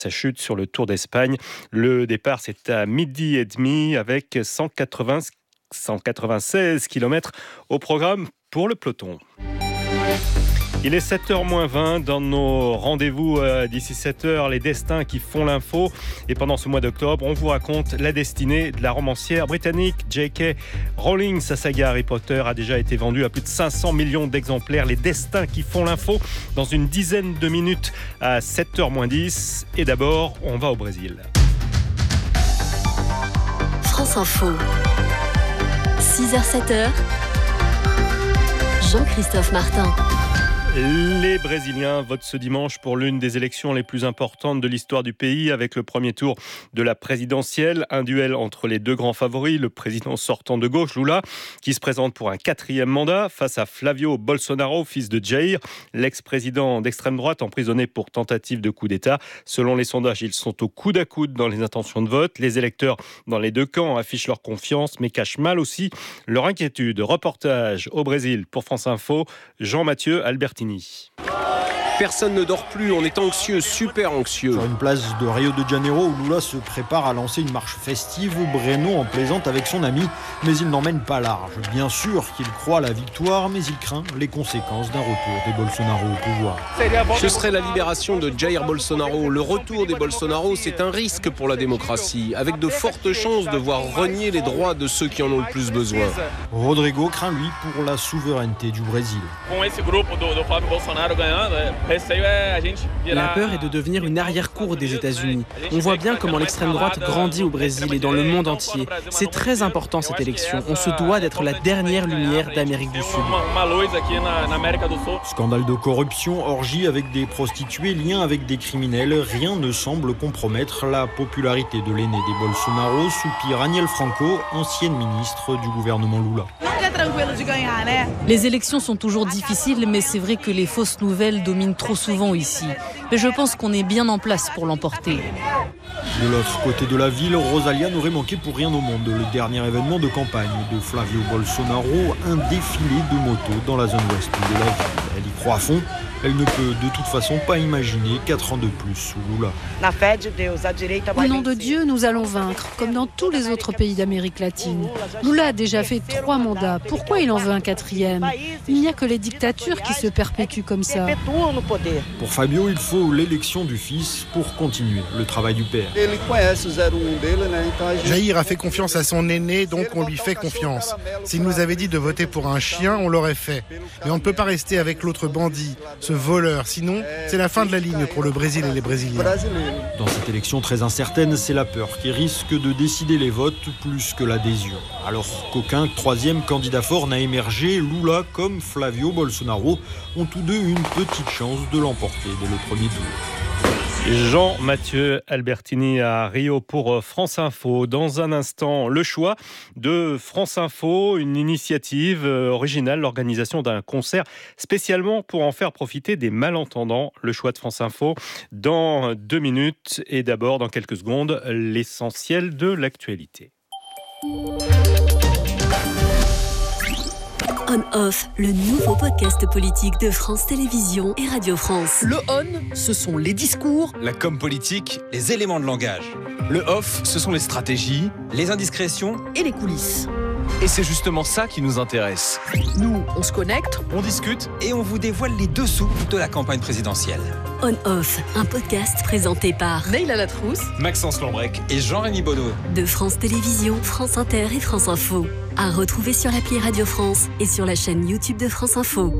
sa chute sur le Tour d'Espagne. Le départ, c'est à 12h30 avec 196 km au programme pour le peloton. Il est 7h-20 dans nos rendez-vous d'ici 7h, les destins qui font l'info. Et pendant ce mois d'octobre, on vous raconte la destinée de la romancière britannique J.K. Rowling. Sa saga Harry Potter a déjà été vendue à plus de 500 millions d'exemplaires. Les destins qui font l'info dans une dizaine de minutes à 7h-10. Et d'abord, on va au Brésil. France Info. 6h-7h. Jean-Christophe Martin. Les Brésiliens votent ce dimanche pour l'une des élections les plus importantes de l'histoire du pays, avec le premier tour de la présidentielle. Un duel entre les deux grands favoris, le président sortant de gauche, Lula, qui se présente pour un 4e mandat, face à Flavio Bolsonaro, fils de Jair, l'ex-président d'extrême droite emprisonné pour tentative de coup d'État. Selon les sondages, ils sont au coude à coude dans les intentions de vote. Les électeurs dans les deux camps affichent leur confiance, mais cachent mal aussi leur inquiétude. Reportage au Brésil pour France Info, Jean-Mathieu Albertini. Personne ne dort plus, on est anxieux, super anxieux. Sur une place de Rio de Janeiro où Lula se prépare à lancer une marche festive, Breno en plaisante avec son ami, mais il n'emmène pas large. Bien sûr qu'il croit à la victoire, mais il craint les conséquences d'un retour des Bolsonaro au pouvoir. Ce serait la libération de Jair Bolsonaro. Le retour des Bolsonaro, c'est un risque pour la démocratie, avec de fortes chances de voir renier les droits de ceux qui en ont le plus besoin. Rodrigo craint, lui, pour la souveraineté du Brésil. La peur est de devenir une arrière-cour des États-Unis. On voit bien comment l'extrême droite grandit au Brésil et dans le monde entier. C'est très important cette élection. On se doit d'être la dernière lumière d'Amérique du Sud. Scandale de corruption, orgie avec des prostituées, lien avec des criminels, rien ne semble compromettre la popularité de l'aîné des Bolsonaro, soupire Aniel Franco, ancienne ministre du gouvernement Lula. Les élections sont toujours difficiles, mais c'est vrai que les fausses nouvelles dominent trop souvent ici. Mais je pense qu'on est bien en place pour l'emporter. De l'autre côté de la ville, Rosalia n'aurait manqué pour rien au monde le dernier événement de campagne de Flavio Bolsonaro, un défilé de motos dans la zone ouest de la ville. Elle y croit à fond. Elle ne peut de toute façon pas imaginer 4 ans de plus sous Lula. Au nom de Dieu, nous allons vaincre, comme dans tous les autres pays d'Amérique latine. Lula a déjà fait 3 mandats. Pourquoi il en veut un 4e ? Il n'y a que les dictatures qui se perpétuent comme ça. Pour Fabio, il faut l'élection du fils pour continuer le travail du père. Jair a fait confiance à son aîné, donc on lui fait confiance. S'il nous avait dit de voter pour un chien, on l'aurait fait. Mais on ne peut pas rester avec l'autre bandit, ce voleur. Sinon, c'est la fin de la ligne pour le Brésil et les Brésiliens. Dans cette élection très incertaine, c'est la peur qui risque de décider les votes plus que l'adhésion. Alors qu'aucun 3e candidat fort n'a émergé, Lula comme Flavio Bolsonaro ont tous deux une petite chance de l'emporter dès le premier tour. Jean-Mathieu Albertini à Rio pour France Info. Dans un instant, le choix de France Info, une initiative originale, l'organisation d'un concert spécialement pour en faire profiter des malentendants. Le choix de France Info dans 2 minutes et d'abord dans quelques secondes, l'essentiel de l'actualité. On-Off, le nouveau podcast politique de France Télévisions et Radio France. Le on, ce sont les discours. La com politique, les éléments de langage. Le off, ce sont les stratégies, les indiscrétions et les coulisses. Et c'est justement ça qui nous intéresse. Nous, on se connecte, on discute et on vous dévoile les dessous de la campagne présidentielle. On-Off, un podcast présenté par Neila Latrousse, Maxence Lambrec et Jean-Rémy Bonneau. De France Télévisions, France Inter et France Info. À retrouver sur l'appli Radio France et sur la chaîne YouTube de France Info.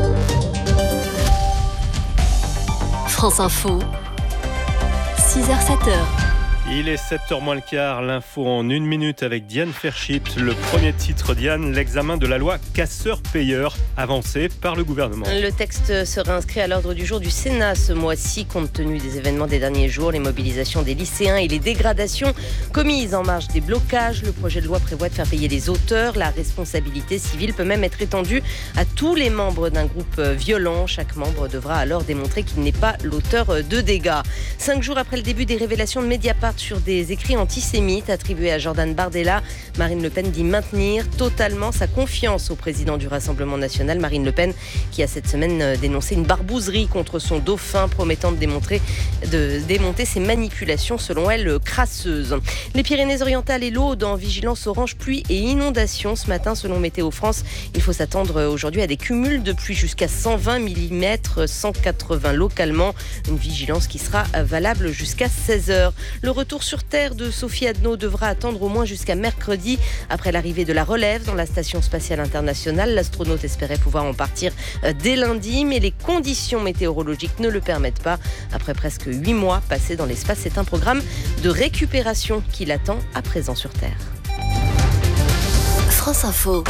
France Info, 6h-7h. Il est 7h moins le quart, l'info en 1 minute avec Diane Ferschit. Le premier titre, Diane, l'examen de la loi casseur-payeur avancé par le gouvernement. Le texte sera inscrit à l'ordre du jour du Sénat ce mois-ci, compte tenu des événements des derniers jours, les mobilisations des lycéens et les dégradations commises en marge des blocages. Le projet de loi prévoit de faire payer les auteurs. La responsabilité civile peut même être étendue à tous les membres d'un groupe violent. Chaque membre devra alors démontrer qu'il n'est pas l'auteur de dégâts. 5 jours après le début des révélations de Mediapart porte sur des écrits antisémites attribués à Jordan Bardella. Marine Le Pen dit maintenir totalement sa confiance au président du Rassemblement national. Marine Le Pen qui a cette semaine dénoncé une barbouzerie contre son dauphin, promettant de démonter ses manipulations, selon elle, crasseuses. Les Pyrénées-Orientales et l'Aude en vigilance orange pluie et inondation ce matin, selon Météo France. Il faut s'attendre aujourd'hui à des cumuls de pluie jusqu'à 120 mm, 180 localement. Une vigilance qui sera valable jusqu'à 16h. Le retour sur Terre de Sophie Adno devra attendre au moins jusqu'à mercredi. Après l'arrivée de la relève dans la Station spatiale internationale, l'astronaute espérait pouvoir en partir dès lundi, mais les conditions météorologiques ne le permettent pas. Après presque 8 mois passés dans l'espace, c'est un programme de récupération qui l'attend à présent sur Terre. France Info.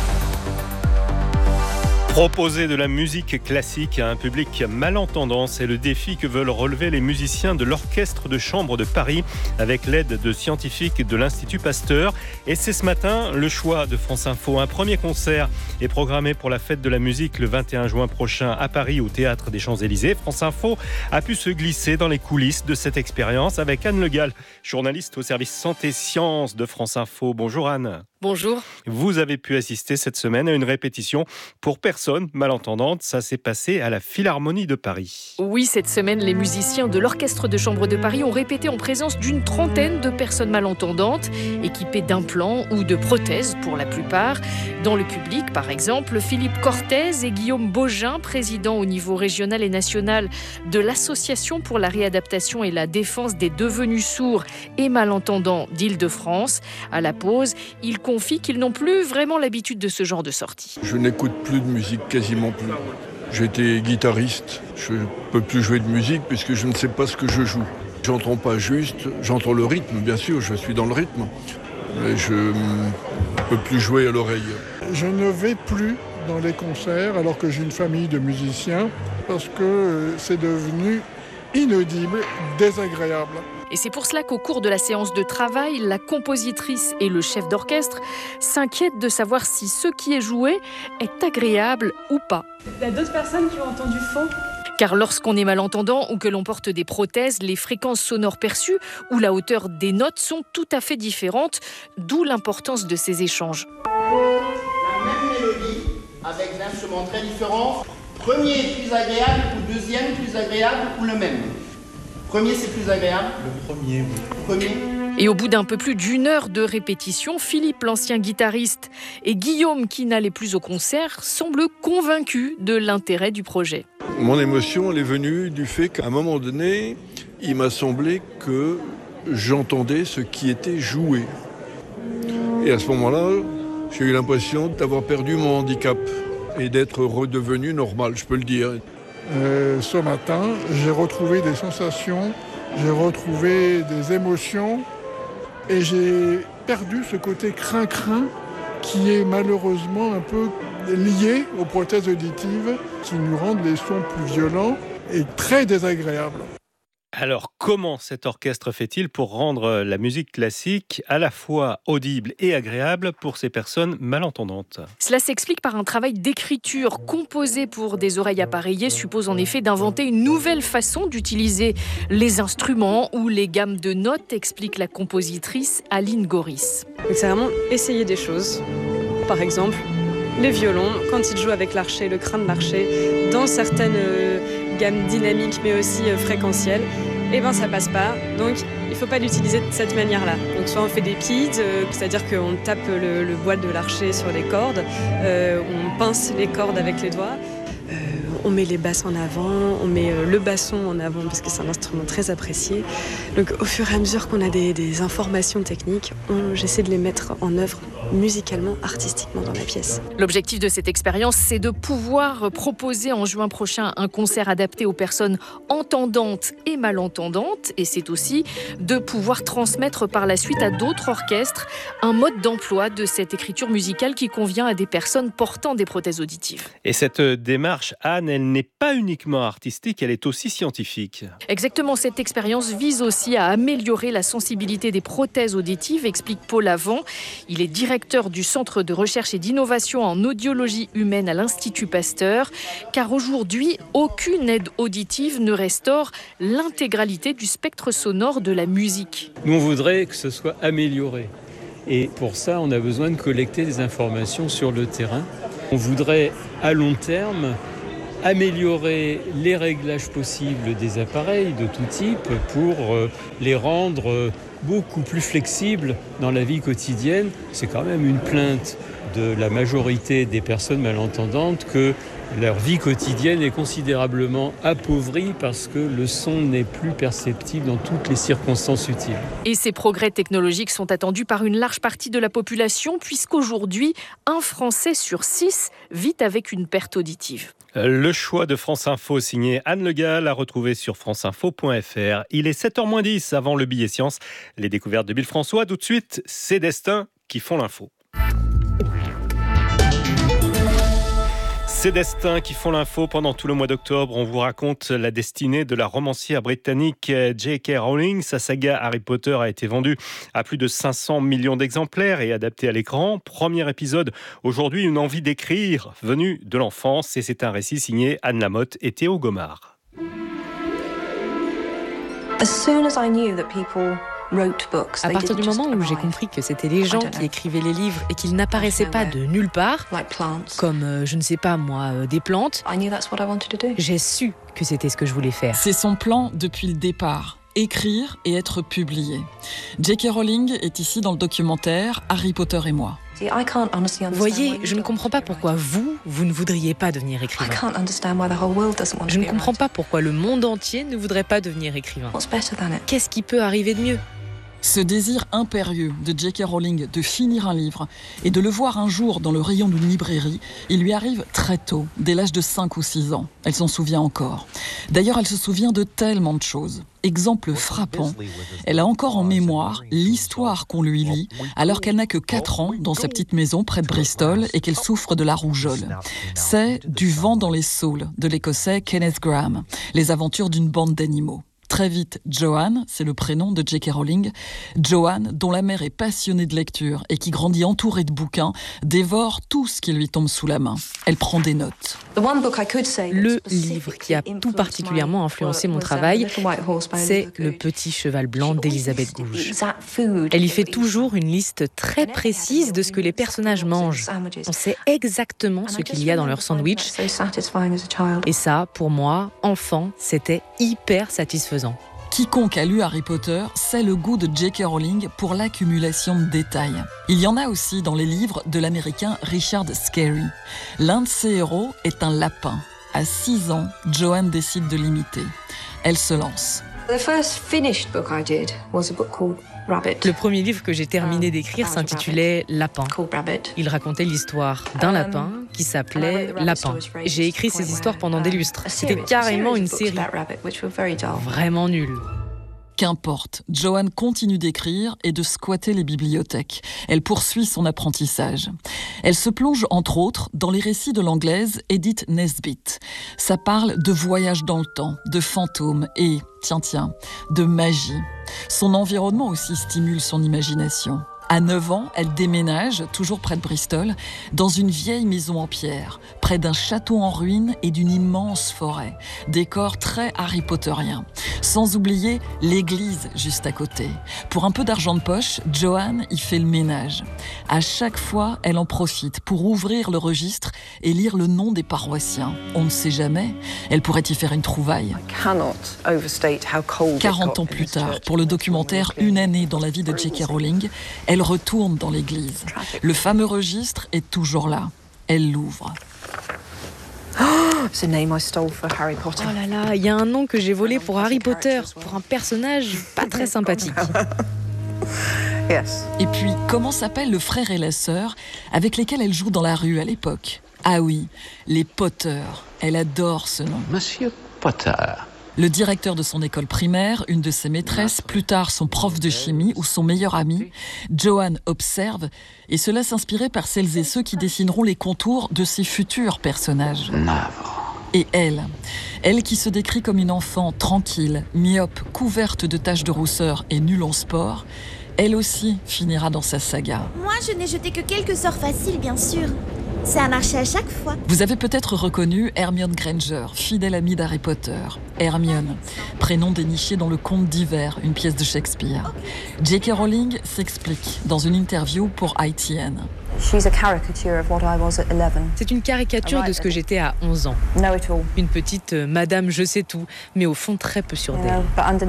Proposer de la musique classique à un public malentendant, c'est le défi que veulent relever les musiciens de l'Orchestre de chambre de Paris avec l'aide de scientifiques de l'Institut Pasteur. Et c'est ce matin le choix de France Info. Un premier concert est programmé pour la fête de la musique le 21 juin prochain à Paris au Théâtre des Champs-Élysées. France Info a pu se glisser dans les coulisses de cette expérience avec Anne Le Gall, journaliste au service santé-sciences de France Info. Bonjour Anne. Bonjour. Vous avez pu assister cette semaine à une répétition pour personnes malentendantes. Ça s'est passé à la Philharmonie de Paris. Oui, cette semaine, les musiciens de l'Orchestre de chambre de Paris ont répété en présence d'une trentaine de personnes malentendantes, équipées d'implants ou de prothèses pour la plupart. Dans le public, par exemple, Philippe Cortez et Guillaume Baugin, président au niveau régional et national de l'Association pour la réadaptation et la défense des devenus sourds et malentendants d'Île-de-France. À la pause, ils confient qu'ils n'ont plus vraiment l'habitude de ce genre de sortie. Je n'écoute plus de musique, quasiment plus. J'étais guitariste, je ne peux plus jouer de musique puisque je ne sais pas ce que je joue. J'entends pas juste, j'entends le rythme, bien sûr, je suis dans le rythme, mais je ne peux plus jouer à l'oreille. Je ne vais plus dans les concerts alors que j'ai une famille de musiciens parce que c'est devenu inaudible, désagréable. Et c'est pour cela qu'au cours de la séance de travail, la compositrice et le chef d'orchestre s'inquiètent de savoir si ce qui est joué est agréable ou pas. Il y a d'autres personnes qui ont entendu faux. Car lorsqu'on est malentendant ou que l'on porte des prothèses, les fréquences sonores perçues ou la hauteur des notes sont tout à fait différentes, d'où l'importance de ces échanges. La même mélodie avec des instruments très différents. Premier est plus agréable ou deuxième plus agréable ou le même? Premier, c'est plus agréable. Le premier, oui. Et au bout d'un peu plus d'une heure de répétition, Philippe, l'ancien guitariste, et Guillaume, qui n'allait plus au concert, semblent convaincus de l'intérêt du projet. Mon émotion, elle est venue du fait qu'à un moment donné, il m'a semblé que j'entendais ce qui était joué. Et à ce moment-là, j'ai eu l'impression d'avoir perdu mon handicap et d'être redevenu normal, je peux le dire. Ce matin, j'ai retrouvé des sensations, j'ai retrouvé des émotions et j'ai perdu ce côté crin-crin qui est malheureusement un peu lié aux prothèses auditives qui nous rendent les sons plus violents et très désagréables. Alors, comment cet orchestre fait-il pour rendre la musique classique à la fois audible et agréable pour ces personnes malentendantes ? Cela s'explique par un travail d'écriture. Composé pour des oreilles appareillées suppose en effet d'inventer une nouvelle façon d'utiliser les instruments ou les gammes de notes, explique la compositrice Aline Goris. Donc c'est vraiment essayer des choses. Par exemple, les violons, quand ils jouent avec l'archet, le crâne de l'archet, dans certaines gammes dynamiques mais aussi fréquentielles, ça passe pas. Donc il ne faut pas l'utiliser de cette manière-là. Donc soit on fait des pieds, c'est-à-dire qu'on tape le bois de l'archet sur les cordes, on pince les cordes avec les doigts. On met les basses en avant, on met le basson en avant parce que c'est un instrument très apprécié. Donc au fur et à mesure qu'on a des informations techniques, j'essaie de les mettre en œuvre musicalement, artistiquement dans la pièce. L'objectif de cette expérience, c'est de pouvoir proposer en juin prochain un concert adapté aux personnes entendantes et malentendantes. Et c'est aussi de pouvoir transmettre par la suite à d'autres orchestres un mode d'emploi de cette écriture musicale qui convient à des personnes portant des prothèses auditives. Et cette démarche, Anne, elle n'est pas uniquement artistique, elle est aussi scientifique. Exactement, cette expérience vise aussi à améliorer la sensibilité des prothèses auditives, explique Paul Avant. Il est directeur du Centre de recherche et d'innovation en audiologie humaine à l'Institut Pasteur, car aujourd'hui, aucune aide auditive ne restaure l'intégralité du spectre sonore de la musique. Nous, on voudrait que ce soit amélioré. Et pour ça, on a besoin de collecter des informations sur le terrain. On voudrait, à long terme, améliorer les réglages possibles des appareils de tout type pour les rendre beaucoup plus flexibles dans la vie quotidienne. C'est quand même une plainte de la majorité des personnes malentendantes que leur vie quotidienne est considérablement appauvrie parce que le son n'est plus perceptible dans toutes les circonstances utiles. Et ces progrès technologiques sont attendus par une large partie de la population puisqu'aujourd'hui, un Français sur 6 vit avec une perte auditive. Le choix de France Info signé Anne Le Gall à retrouver sur franceinfo.fr. Il est 7h-10 avant le billet science. Les découvertes de Bill François, tout de suite, ces destins qui font l'info. Ces destins qui font l'info pendant tout le mois d'octobre, on vous raconte la destinée de la romancière britannique J.K. Rowling. Sa saga Harry Potter a été vendue à plus de 500 millions d'exemplaires et adaptée à l'écran. Premier épisode, aujourd'hui une envie d'écrire venue de l'enfance et c'est un récit signé Anne Lamotte et Théo Gomard. À partir du moment où j'ai compris que c'était les gens qui écrivaient les livres et qu'ils n'apparaissaient pas de nulle part, comme, je ne sais pas moi, des plantes, j'ai su que c'était ce que je voulais faire. C'est son plan depuis le départ. Écrire et être publié. J.K. Rowling est ici dans le documentaire Harry Potter et moi. Vous voyez, je ne comprends pas pourquoi vous ne voudriez pas devenir écrivain. Je ne comprends pas pourquoi le monde entier ne voudrait pas devenir écrivain. Qu'est-ce qui peut arriver de mieux ? Ce désir impérieux de J.K. Rowling de finir un livre et de le voir un jour dans le rayon d'une librairie, il lui arrive très tôt, dès l'âge de 5 ou 6 ans. Elle s'en souvient encore. D'ailleurs, elle se souvient de tellement de choses. Exemple frappant, elle a encore en mémoire l'histoire qu'on lui lit alors qu'elle n'a que 4 ans dans sa petite maison près de Bristol et qu'elle souffre de la rougeole. C'est Du vent dans les saules de l'Écossais Kenneth Graham, les aventures d'une bande d'animaux. Très vite, Joanne, c'est le prénom de J.K. Rowling, Joanne, dont la mère est passionnée de lecture et qui grandit entourée de bouquins, dévore tout ce qui lui tombe sous la main. Elle prend des notes. Le livre qui a tout particulièrement influencé mon travail, c'est Le Petit Cheval Blanc d'Elisabeth Gouge. Elle y fait toujours une liste très précise de ce que les personnages mangent. On sait exactement ce qu'il y a dans leur sandwich. Et ça, pour moi, enfant, c'était hyper satisfaisant. Quiconque a lu Harry Potter sait le goût de J.K. Rowling pour l'accumulation de détails. Il y en a aussi dans les livres de l'américain Richard Scarry. L'un de ses héros est un lapin. À 6 ans, Joanne décide de l'imiter. Elle se lance. Le premier livre que j'ai terminé d'écrire s'intitulait Lapin. Il racontait l'histoire d'un lapin qui s'appelait Lapin. J'ai écrit ces histoires pendant des lustres. C'était carrément une série. Vraiment nulle. Qu'importe, Joanne continue d'écrire et de squatter les bibliothèques. Elle poursuit son apprentissage. Elle se plonge, entre autres, dans les récits de l'anglaise Edith Nesbit. Ça parle de voyage dans le temps, de fantômes et, tiens, de magie. Son environnement aussi stimule son imagination. À 9 ans, elle déménage, toujours près de Bristol, dans une vieille maison en pierre, près d'un château en ruine et d'une immense forêt. Décor très Harry Potterien. Sans oublier l'église juste à côté. Pour un peu d'argent de poche, Joanne y fait le ménage. À chaque fois, elle en profite pour ouvrir le registre et lire le nom des paroissiens. On ne sait jamais, elle pourrait y faire une trouvaille. 40 ans plus tard, pour le documentaire Une année dans la vie de J.K. Rowling, elle retourne dans l'église. Le fameux registre est toujours là. Elle l'ouvre. Oh là là, il y a un nom que j'ai volé pour Harry Potter, pour un personnage pas très sympathique. Et puis, comment s'appellent le frère et la sœur avec lesquels elle joue dans la rue à l'époque ? Ah oui, les Potter. Elle adore ce nom. Monsieur Potter. Le directeur de son école primaire, une de ses maîtresses, plus tard son prof de chimie ou son meilleur ami, Joanne observe et se laisse inspirer par celles et ceux qui dessineront les contours de ses futurs personnages. Et elle qui se décrit comme une enfant tranquille, myope, couverte de taches de rousseur et nulle en sport, elle aussi finira dans sa saga. Moi, je n'ai jeté que quelques sorts faciles, bien sûr. Ça a marché à chaque fois. Vous avez peut-être reconnu Hermione Granger, fidèle amie d'Harry Potter. Hermione, prénom déniché dans Le Conte d'hiver, une pièce de Shakespeare. J.K. Rowling s'explique dans une interview pour ITN. C'est une caricature de ce que j'étais à 11 ans. Une petite madame je sais tout, mais au fond très peu sûre d'elle.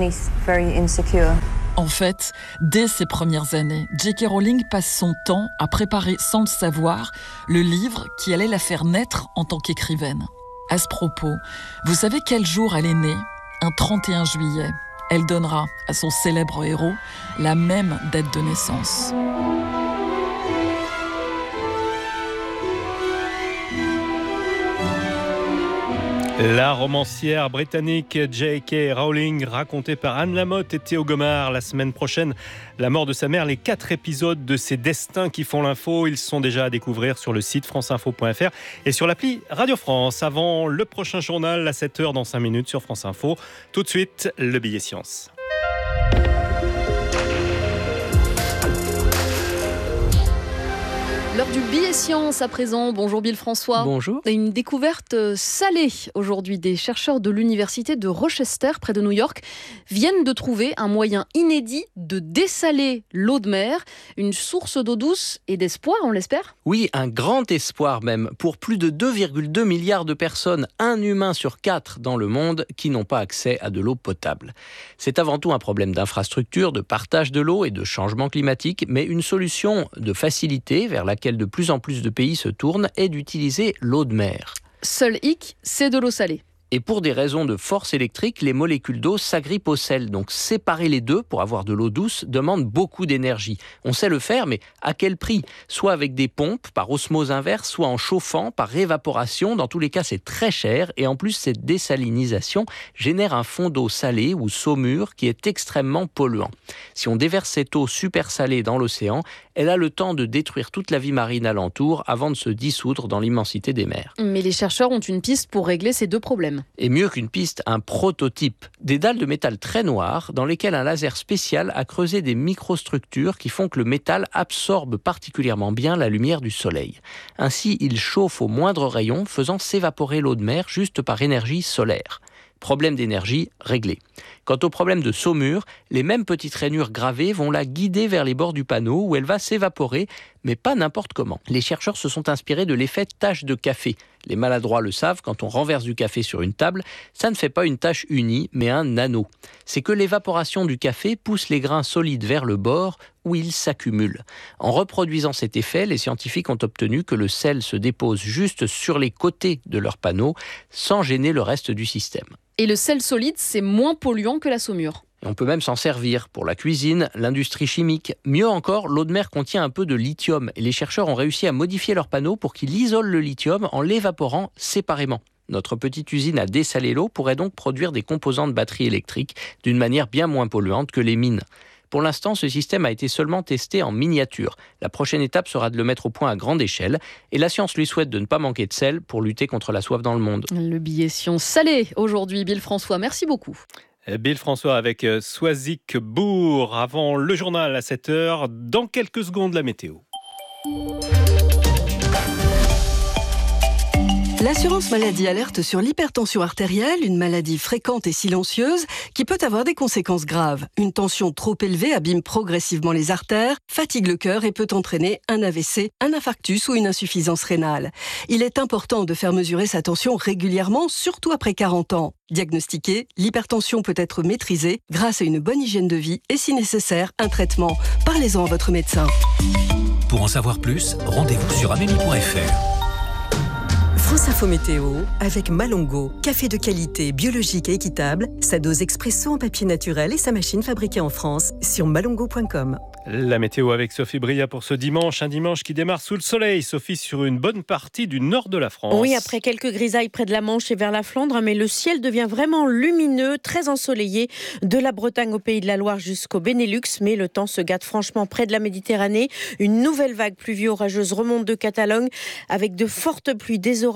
En fait, dès ses premières années, J.K. Rowling passe son temps à préparer sans le savoir le livre qui allait la faire naître en tant qu'écrivaine. À ce propos, vous savez quel jour elle est née ? Un 31 juillet. Elle donnera à son célèbre héros la même date de naissance. La romancière britannique J.K. Rowling, racontée par Anne Lamotte et Théo Gomard. La semaine prochaine, la mort de sa mère, les 4 épisodes de ses destins qui font l'info. Ils sont déjà à découvrir sur le site franceinfo.fr et sur l'appli Radio France. Avant le prochain journal, à 7h dans 5 minutes sur France Info. Tout de suite, le billet science. L'heure du billet science à présent. Bonjour Bill François. Bonjour. Une découverte salée aujourd'hui. Des chercheurs de l'université de Rochester, près de New York, viennent de trouver un moyen inédit de dessaler l'eau de mer. Une source d'eau douce et d'espoir, on l'espère ? Oui, un grand espoir même pour plus de 2,2 milliards de personnes, 1 humain sur 4 dans le monde, qui n'ont pas accès à de l'eau potable. C'est avant tout un problème d'infrastructure, de partage de l'eau et de changement climatique, mais une solution de facilité vers laquelle de plus en plus de pays se tournent est d'utiliser l'eau de mer. Seul hic, c'est de l'eau salée. Et pour des raisons de force électrique, les molécules d'eau s'agrippent au sel. Donc séparer les deux pour avoir de l'eau douce demande beaucoup d'énergie. On sait le faire, mais à quel prix ? Soit avec des pompes, par osmose inverse, soit en chauffant, par évaporation. Dans tous les cas, c'est très cher. Et en plus, cette désalinisation génère un fond d'eau salée ou saumure qui est extrêmement polluant. Si on déverse cette eau super salée dans l'océan, elle a le temps de détruire toute la vie marine alentour avant de se dissoudre dans l'immensité des mers. Mais les chercheurs ont une piste pour régler ces deux problèmes. Et mieux qu'une piste, un prototype. Des dalles de métal très noires dans lesquelles un laser spécial a creusé des microstructures qui font que le métal absorbe particulièrement bien la lumière du soleil. Ainsi, il chauffe au moindre rayon, faisant s'évaporer l'eau de mer juste par énergie solaire. Problème d'énergie réglé. Quant au problème de saumure, les mêmes petites rainures gravées vont la guider vers les bords du panneau où elle va s'évaporer, mais pas n'importe comment. Les chercheurs se sont inspirés de l'effet tache de café. Les maladroits le savent, quand on renverse du café sur une table, ça ne fait pas une tache unie, mais un anneau. C'est que l'évaporation du café pousse les grains solides vers le bord où ils s'accumulent. En reproduisant cet effet, les scientifiques ont obtenu que le sel se dépose juste sur les côtés de leur panneau, sans gêner le reste du système. Et le sel solide, c'est moins polluant que la saumure. Et on peut même s'en servir pour la cuisine, l'industrie chimique. Mieux encore, l'eau de mer contient un peu de lithium et les chercheurs ont réussi à modifier leur panneau pour qu'il isole le lithium en l'évaporant séparément. Notre petite usine à dessaler l'eau pourrait donc produire des composants de batteries électriques d'une manière bien moins polluante que les mines. Pour l'instant, ce système a été seulement testé en miniature. La prochaine étape sera de le mettre au point à grande échelle. Et la science lui souhaite de ne pas manquer de sel pour lutter contre la soif dans le monde. Le billet science salé aujourd'hui, Bill François. Merci beaucoup. Bill François avec Soisic Bourg. Avant le journal à 7h, dans quelques secondes, la météo. L'assurance maladie alerte sur l'hypertension artérielle, une maladie fréquente et silencieuse qui peut avoir des conséquences graves. Une tension trop élevée abîme progressivement les artères, fatigue le cœur et peut entraîner un AVC, un infarctus ou une insuffisance rénale. Il est important de faire mesurer sa tension régulièrement, surtout après 40 ans. Diagnostiquée, l'hypertension peut être maîtrisée grâce à une bonne hygiène de vie et si nécessaire, un traitement. Parlez-en à votre médecin. Pour en savoir plus, rendez-vous sur amélie.fr. France Info Météo avec Malongo, café de qualité, biologique et équitable, sa dose expresso en papier naturel et sa machine fabriquée en France sur malongo.com. La météo avec Sophie Bria pour ce dimanche, un dimanche qui démarre sous le soleil. Sophie, sur une bonne partie du nord de la France. Oui, après quelques grisailles près de la Manche et vers la Flandre, mais le ciel devient vraiment lumineux, très ensoleillé, de la Bretagne au Pays de la Loire jusqu'au Benelux, mais le temps se gâte franchement près de la Méditerranée. Une nouvelle vague pluvio-orageuse remonte de Catalogne avec de fortes pluies, des orages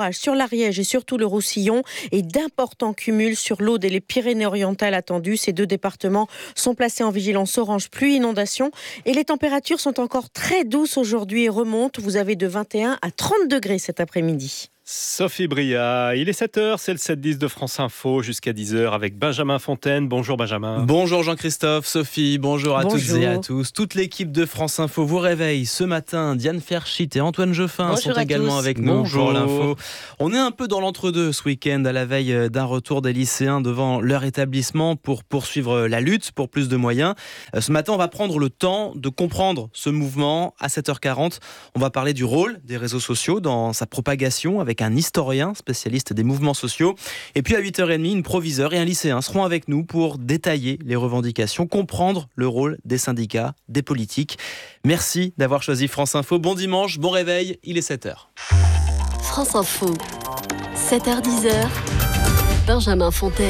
orages sur l'Ariège et surtout le Roussillon et d'importants cumuls sur l'Aude et les Pyrénées-Orientales attendus. Ces 2 départements sont placés en vigilance orange pluie, inondation et les températures sont encore très douces aujourd'hui et remontent. Vous avez de 21 à 30 degrés cet après-midi. Sophie Bria, il est 7h, c'est le 7-10 de France Info jusqu'à 10h avec Benjamin Fontaine. Bonjour Benjamin. Bonjour Jean-Christophe, Sophie, bonjour à toutes et à tous. Toute l'équipe de France Info vous réveille ce matin. Diane Ferchit et Antoine Geoffin sont également avec nous pour l'info. On est un peu dans l'entre-deux ce week-end à la veille d'un retour des lycéens devant leur établissement pour poursuivre la lutte pour plus de moyens. Ce matin, on va prendre le temps de comprendre ce mouvement. À 7h40, on va parler du rôle des réseaux sociaux dans sa propagation avec un historien spécialiste des mouvements sociaux. Et puis à 8h30, une proviseure et un lycéen seront avec nous pour détailler les revendications, comprendre le rôle des syndicats, des politiques. Merci d'avoir choisi France Info. Bon dimanche, bon réveil, il est 7h. France Info, 7h-10h, Benjamin Fontaine.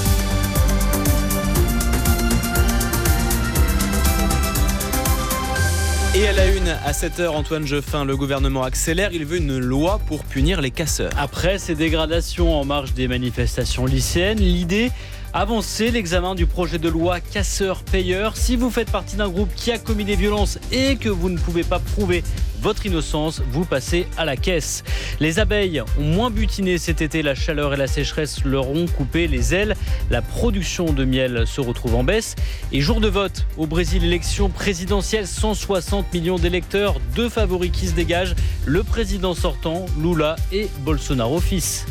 Et à la une, à 7h, Antoine Geoffin, le gouvernement accélère. Il veut une loi pour punir les casseurs. Après ces dégradations en marge des manifestations lycéennes, l'idée, avancer l'examen du projet de loi casseurs-payeurs. Si vous faites partie d'un groupe qui a commis des violences et que vous ne pouvez pas prouver votre innocence, vous passez à la caisse. Les abeilles ont moins butiné cet été. La chaleur et la sécheresse leur ont coupé les ailes. La production de miel se retrouve en baisse. Et jour de vote, au Brésil, élection présidentielle, 160 millions d'électeurs, 2 favoris qui se dégagent, le président sortant, Lula, et Bolsonaro fils.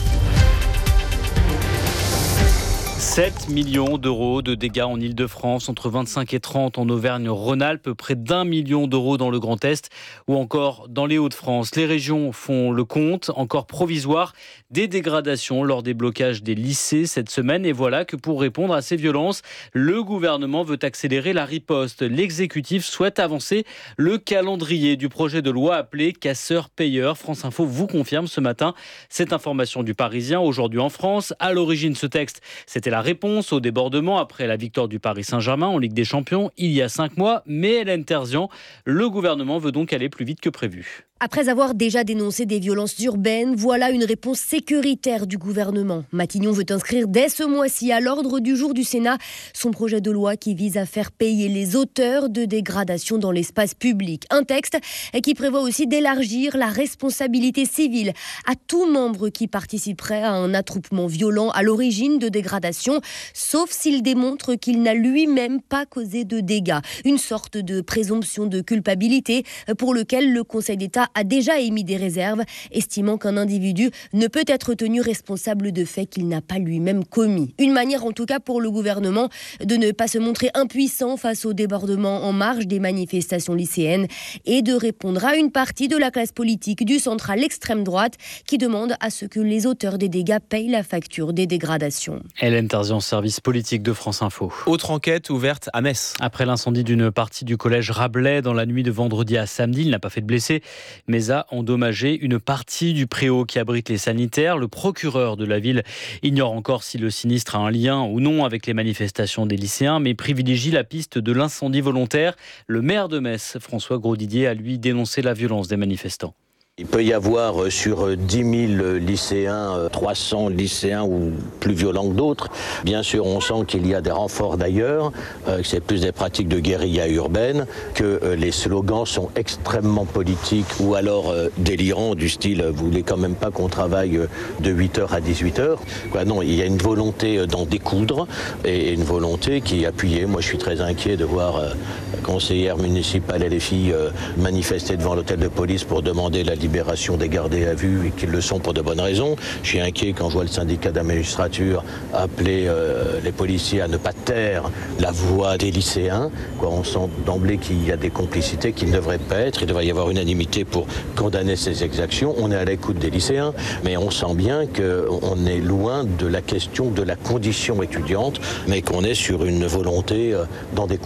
7 millions d'euros de dégâts en Ile-de-France, entre 25 et 30 en Auvergne-Rhône-Alpes, près d'1 million d'euros dans le Grand Est ou encore dans les Hauts-de-France. Les régions font le compte, encore provisoire, des dégradations lors des blocages des lycées cette semaine. Et voilà que pour répondre à ces violences, le gouvernement veut accélérer la riposte. L'exécutif souhaite avancer le calendrier du projet de loi appelé casseurs-payeurs. France Info vous confirme ce matin cette information du Parisien aujourd'hui en France. À l'origine, ce texte, c'était la réponse au débordement après la victoire du Paris Saint-Germain en Ligue des Champions il y a 5 mois. Mais Hélène Terzian, le gouvernement veut donc aller plus vite que prévu. Après avoir déjà dénoncé des violences urbaines, voilà une réponse sécuritaire du gouvernement. Matignon veut inscrire dès ce mois-ci à l'ordre du jour du Sénat son projet de loi qui vise à faire payer les auteurs de dégradations dans l'espace public. Un texte qui prévoit aussi d'élargir la responsabilité civile à tout membre qui participerait à un attroupement violent à l'origine de dégradations, sauf s'il démontre qu'il n'a lui-même pas causé de dégâts. Une sorte de présomption de culpabilité pour lequel le Conseil d'État a déjà émis des réserves, estimant qu'un individu ne peut être tenu responsable de faits qu'il n'a pas lui-même commis. Une manière en tout cas pour le gouvernement de ne pas se montrer impuissant face au débordement en marge des manifestations lycéennes et de répondre à une partie de la classe politique du centre à l'extrême droite qui demande à ce que les auteurs des dégâts payent la facture des dégradations. Hélène Terzian, service politique de France Info. Autre enquête ouverte à Metz. Après l'incendie d'une partie du collège Rabelais dans la nuit de vendredi à samedi, il n'a pas fait de blessés, mais a endommagé une partie du préau qui abrite les sanitaires. Le procureur de la ville ignore encore si le sinistre a un lien ou non avec les manifestations des lycéens, mais privilégie la piste de l'incendie volontaire. Le maire de Metz, François Grosdidier, a lui dénoncé la violence des manifestants. Il peut y avoir sur 10 000 lycéens, 300 lycéens ou plus violents que d'autres. Bien sûr, on sent qu'il y a des renforts d'ailleurs, que c'est plus des pratiques de guérilla urbaine, que les slogans sont extrêmement politiques ou alors délirants, du style « vous voulez quand même pas qu'on travaille de 8h à 18h ». Non, il y a une volonté d'en découdre et une volonté qui est appuyée. Moi, je suis très inquiet de voir la conseillère municipale LFI manifester devant l'hôtel de police pour demander la libération des gardés à vue et qu'ils le sont pour de bonnes raisons. Je suis inquiet quand je vois le syndicat de la magistrature appeler les policiers à ne pas taire la voix des lycéens. On sent d'emblée qu'il y a des complicités qui ne devraient pas être. Il devrait y avoir unanimité pour condamner ces exactions. On est à l'écoute des lycéens, mais on sent bien qu'on est loin de la question de la condition étudiante, mais qu'on est sur une volonté d'en découdre.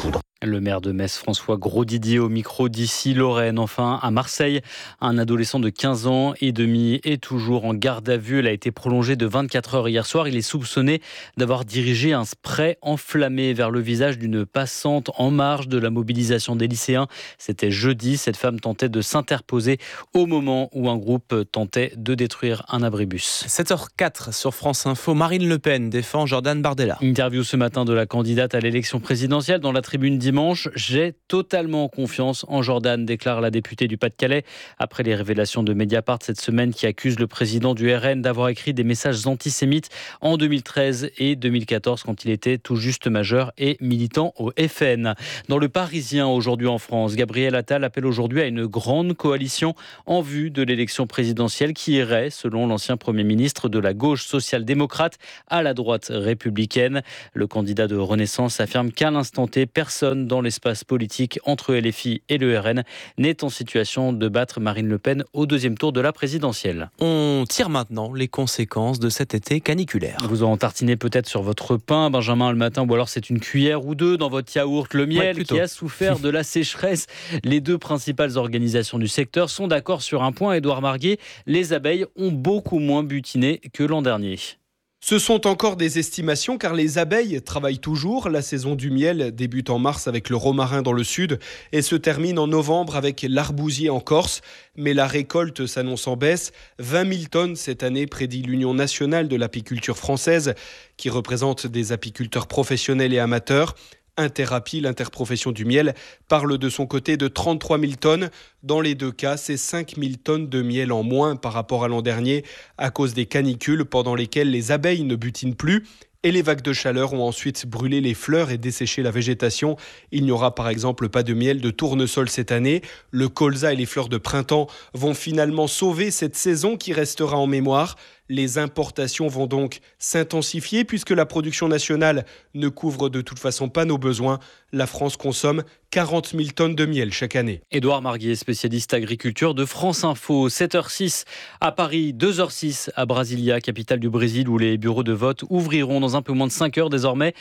Le maire de Metz, François Grosdidier, au micro d'ici Lorraine. Enfin, à Marseille, un adolescent de 15 ans et demi est toujours en garde à vue. Il a été prolongé de 24 heures hier soir. Il est soupçonné d'avoir dirigé un spray enflammé vers le visage d'une passante en marge de la mobilisation des lycéens. C'était jeudi. Cette femme tentait de s'interposer au moment où un groupe tentait de détruire un abribus. 7h04 sur France Info. Marine Le Pen défend Jordan Bardella. Interview ce matin de la candidate à l'élection présidentielle dans la tribune dimanche. J'ai totalement confiance en Jordan, déclare la députée du Pas-de-Calais, après les révélations de Mediapart cette semaine qui accusent le président du RN d'avoir écrit des messages antisémites en 2013 et 2014 quand il était tout juste majeur et militant au FN. Dans le Parisien, aujourd'hui en France, Gabriel Attal appelle aujourd'hui à une grande coalition en vue de l'élection présidentielle qui irait, selon l'ancien Premier ministre, de la gauche social-démocrate à la droite républicaine. Le candidat de Renaissance affirme qu'à l'instant T, personne dans l'espace politique entre LFI et le RN n'est en situation de battre Marine Le Pen au deuxième tour de la présidentielle. On tire maintenant les conséquences de cet été caniculaire. Vous en tartinez peut-être sur votre pain, Benjamin, le matin, ou alors c'est une cuillère ou deux dans votre yaourt. Le miel qui a souffert de la sécheresse. Les deux principales organisations du secteur sont d'accord sur un point, Édouard Marguet, les abeilles ont beaucoup moins butiné que l'an dernier. Ce sont encore des estimations car les abeilles travaillent toujours. La saison du miel débute en mars avec le romarin dans le sud et se termine en novembre avec l'arbousier en Corse. Mais la récolte s'annonce en baisse. 20 000 tonnes cette année, prédit l'Union nationale de l'apiculture française, qui représente des apiculteurs professionnels et amateurs. Interapi, l'interprofession du miel, parle de son côté de 33 000 tonnes. Dans les deux cas, c'est 5 000 tonnes de miel en moins par rapport à l'an dernier à cause des canicules pendant lesquelles les abeilles ne butinent plus. Et les vagues de chaleur ont ensuite brûlé les fleurs et desséché la végétation. Il n'y aura par exemple pas de miel de tournesol cette année. Le colza et les fleurs de printemps vont finalement sauver cette saison qui restera en mémoire. Les importations vont donc s'intensifier puisque la production nationale ne couvre de toute façon pas nos besoins. La France consomme 40 000 tonnes de miel chaque année. Édouard Marguet, spécialiste agriculture de France Info. 7h06 à Paris, 2h06 à Brasilia, capitale du Brésil, où les bureaux de vote ouvriront dans un peu moins de 5 heures désormais.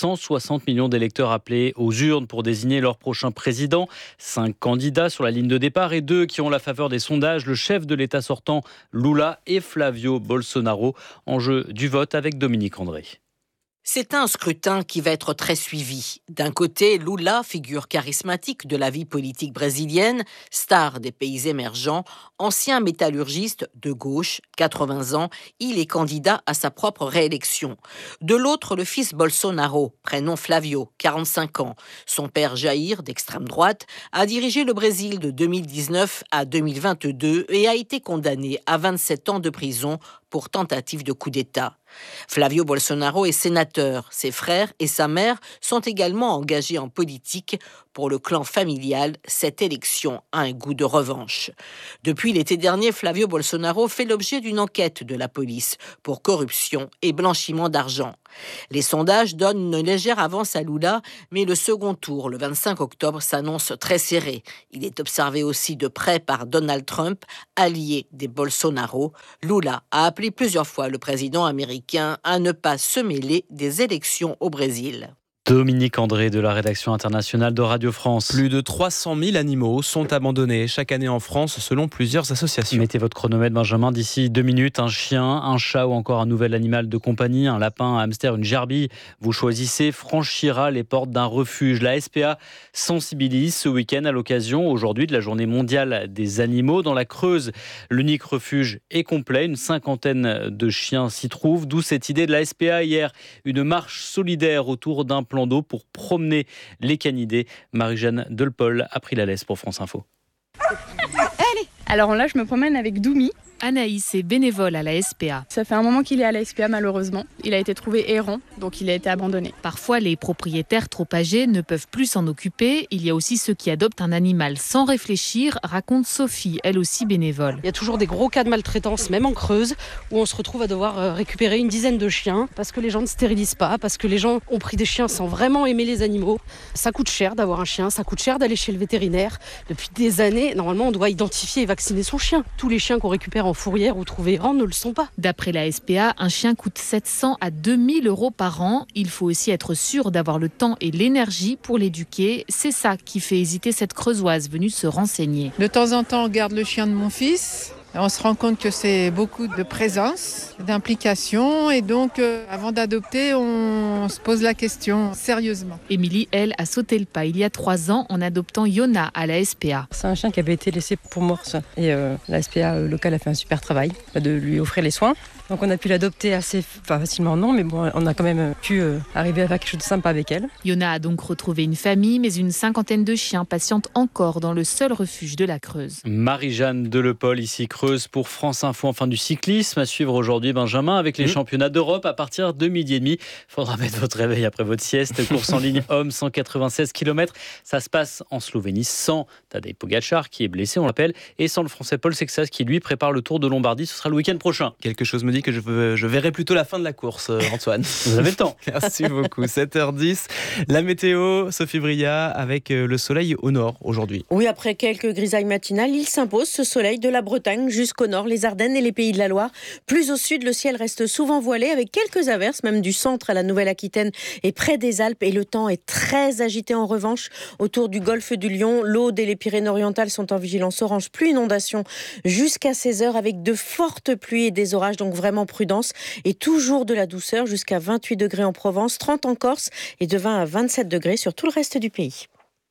160 millions d'électeurs appelés aux urnes pour désigner leur prochain président. 5 candidats sur la ligne de départ et 2 qui ont la faveur des sondages. Le chef de l'État sortant, Lula, et Flavio Bolsonaro. Enjeu du vote avec Dominique André. C'est un scrutin qui va être très suivi. D'un côté, Lula, figure charismatique de la vie politique brésilienne, star des pays émergents, ancien métallurgiste de gauche, 80 ans, il est candidat à sa propre réélection. De l'autre, le fils Bolsonaro, prénom Flavio, 45 ans. Son père Jair, d'extrême droite, a dirigé le Brésil de 2019 à 2022 et a été condamné à 27 ans de prison pour tentative de coup d'État. Flavio Bolsonaro est sénateur. Ses frères et sa mère sont également engagés en politique. Pour le clan familial, cette élection a un goût de revanche. Depuis l'été dernier, Flavio Bolsonaro fait l'objet d'une enquête de la police pour corruption et blanchiment d'argent. Les sondages donnent une légère avance à Lula, mais le second tour, le 25 octobre, s'annonce très serré. Il est observé aussi de près par Donald Trump, allié des Bolsonaro. Lula a appelé plusieurs fois le président américain à ne pas se mêler des élections au Brésil. Dominique André de la rédaction internationale de Radio France. Plus de 300 000 animaux sont abandonnés chaque année en France selon plusieurs associations. Mettez votre chronomètre, Benjamin, d'ici 2 minutes. Un chien, un chat ou encore un nouvel animal de compagnie, un lapin, un hamster, une gerbille. Vous choisissez, franchira les portes d'un refuge. La SPA sensibilise ce week-end à l'occasion aujourd'hui de la journée mondiale des animaux. Dans la Creuse, l'unique refuge est complet. Une 50aine de chiens s'y trouvent. D'où cette idée de la SPA hier. Une marche solidaire autour d'un plan d'eau pour promener les canidés. Marie-Jeanne Delpol a pris la laisse pour France Info. Alors là, je me promène avec Doumi. Anaïs est bénévole à la SPA. Ça fait un moment qu'il est à la SPA malheureusement. Il a été trouvé errant, donc il a été abandonné. Parfois, les propriétaires trop âgés ne peuvent plus s'en occuper. Il y a aussi ceux qui adoptent un animal sans réfléchir, raconte Sophie, elle aussi bénévole. Il y a toujours des gros cas de maltraitance, même en Creuse, où on se retrouve à devoir récupérer une dizaine de chiens parce que les gens ne stérilisent pas, parce que les gens ont pris des chiens sans vraiment aimer les animaux. Ça coûte cher d'avoir un chien, ça coûte cher d'aller chez le vétérinaire. Depuis des années, normalement, on doit identifier et vacciner son chien. Tous les chiens qu'on récupère en en fourrière ou trouvés errants ne le sont pas. D'après la SPA, un chien coûte 700 à 2000 € par an. Il faut aussi être sûr d'avoir le temps et l'énergie pour l'éduquer. C'est ça qui fait hésiter cette Creusoise venue se renseigner. De temps en temps, on garde le chien de mon fils. On se rend compte que c'est beaucoup de présence, d'implication et donc avant d'adopter, on se pose la question sérieusement. Émilie, elle, a sauté le pas il y a 3 ans en adoptant Yona à la SPA. C'est un chien qui avait été laissé pour morse et la SPA locale a fait un super travail de lui offrir les soins. Donc on a pu l'adopter assez facilement, non, mais bon, on a quand même pu arriver à faire quelque chose de sympa avec elle. Yona a donc retrouvé une famille, mais une 50aine de chiens patientent encore dans le seul refuge de la Creuse. Marie-Jeanne Delepol, ici Creuse pour France Info. Enfin du cyclisme à suivre aujourd'hui, Benjamin, avec les championnats d'Europe à partir de 12h30. Faudra mettre votre réveil après votre sieste. Course en ligne homme, 196 km. Ça se passe en Slovénie sans Tadej Pogačar qui est blessé, on l'appelle, et sans le Français Paul Sexas qui lui prépare le Tour de Lombardie. Ce sera le week-end prochain. Quelque chose me dit que je verrai plutôt la fin de la course, Antoine. Vous avez le temps. Merci beaucoup. 7h10, la météo, Sophie Bria, avec le soleil au nord aujourd'hui. Oui, après quelques grisailles matinales, il s'impose ce soleil de la Bretagne jusqu'au nord, les Ardennes et les Pays de la Loire. Plus au sud, le ciel reste souvent voilé avec quelques averses, même du centre à la Nouvelle-Aquitaine et près des Alpes. Et le temps est très agité en revanche autour du golfe du Lion. L'Aude et les Pyrénées-Orientales sont en vigilance orange pluie inondation jusqu'à 16h avec de fortes pluies et des orages, donc vraiment prudence. Et toujours de la douceur jusqu'à 28 degrés en Provence, 30 en Corse et de 20 à 27 degrés sur tout le reste du pays.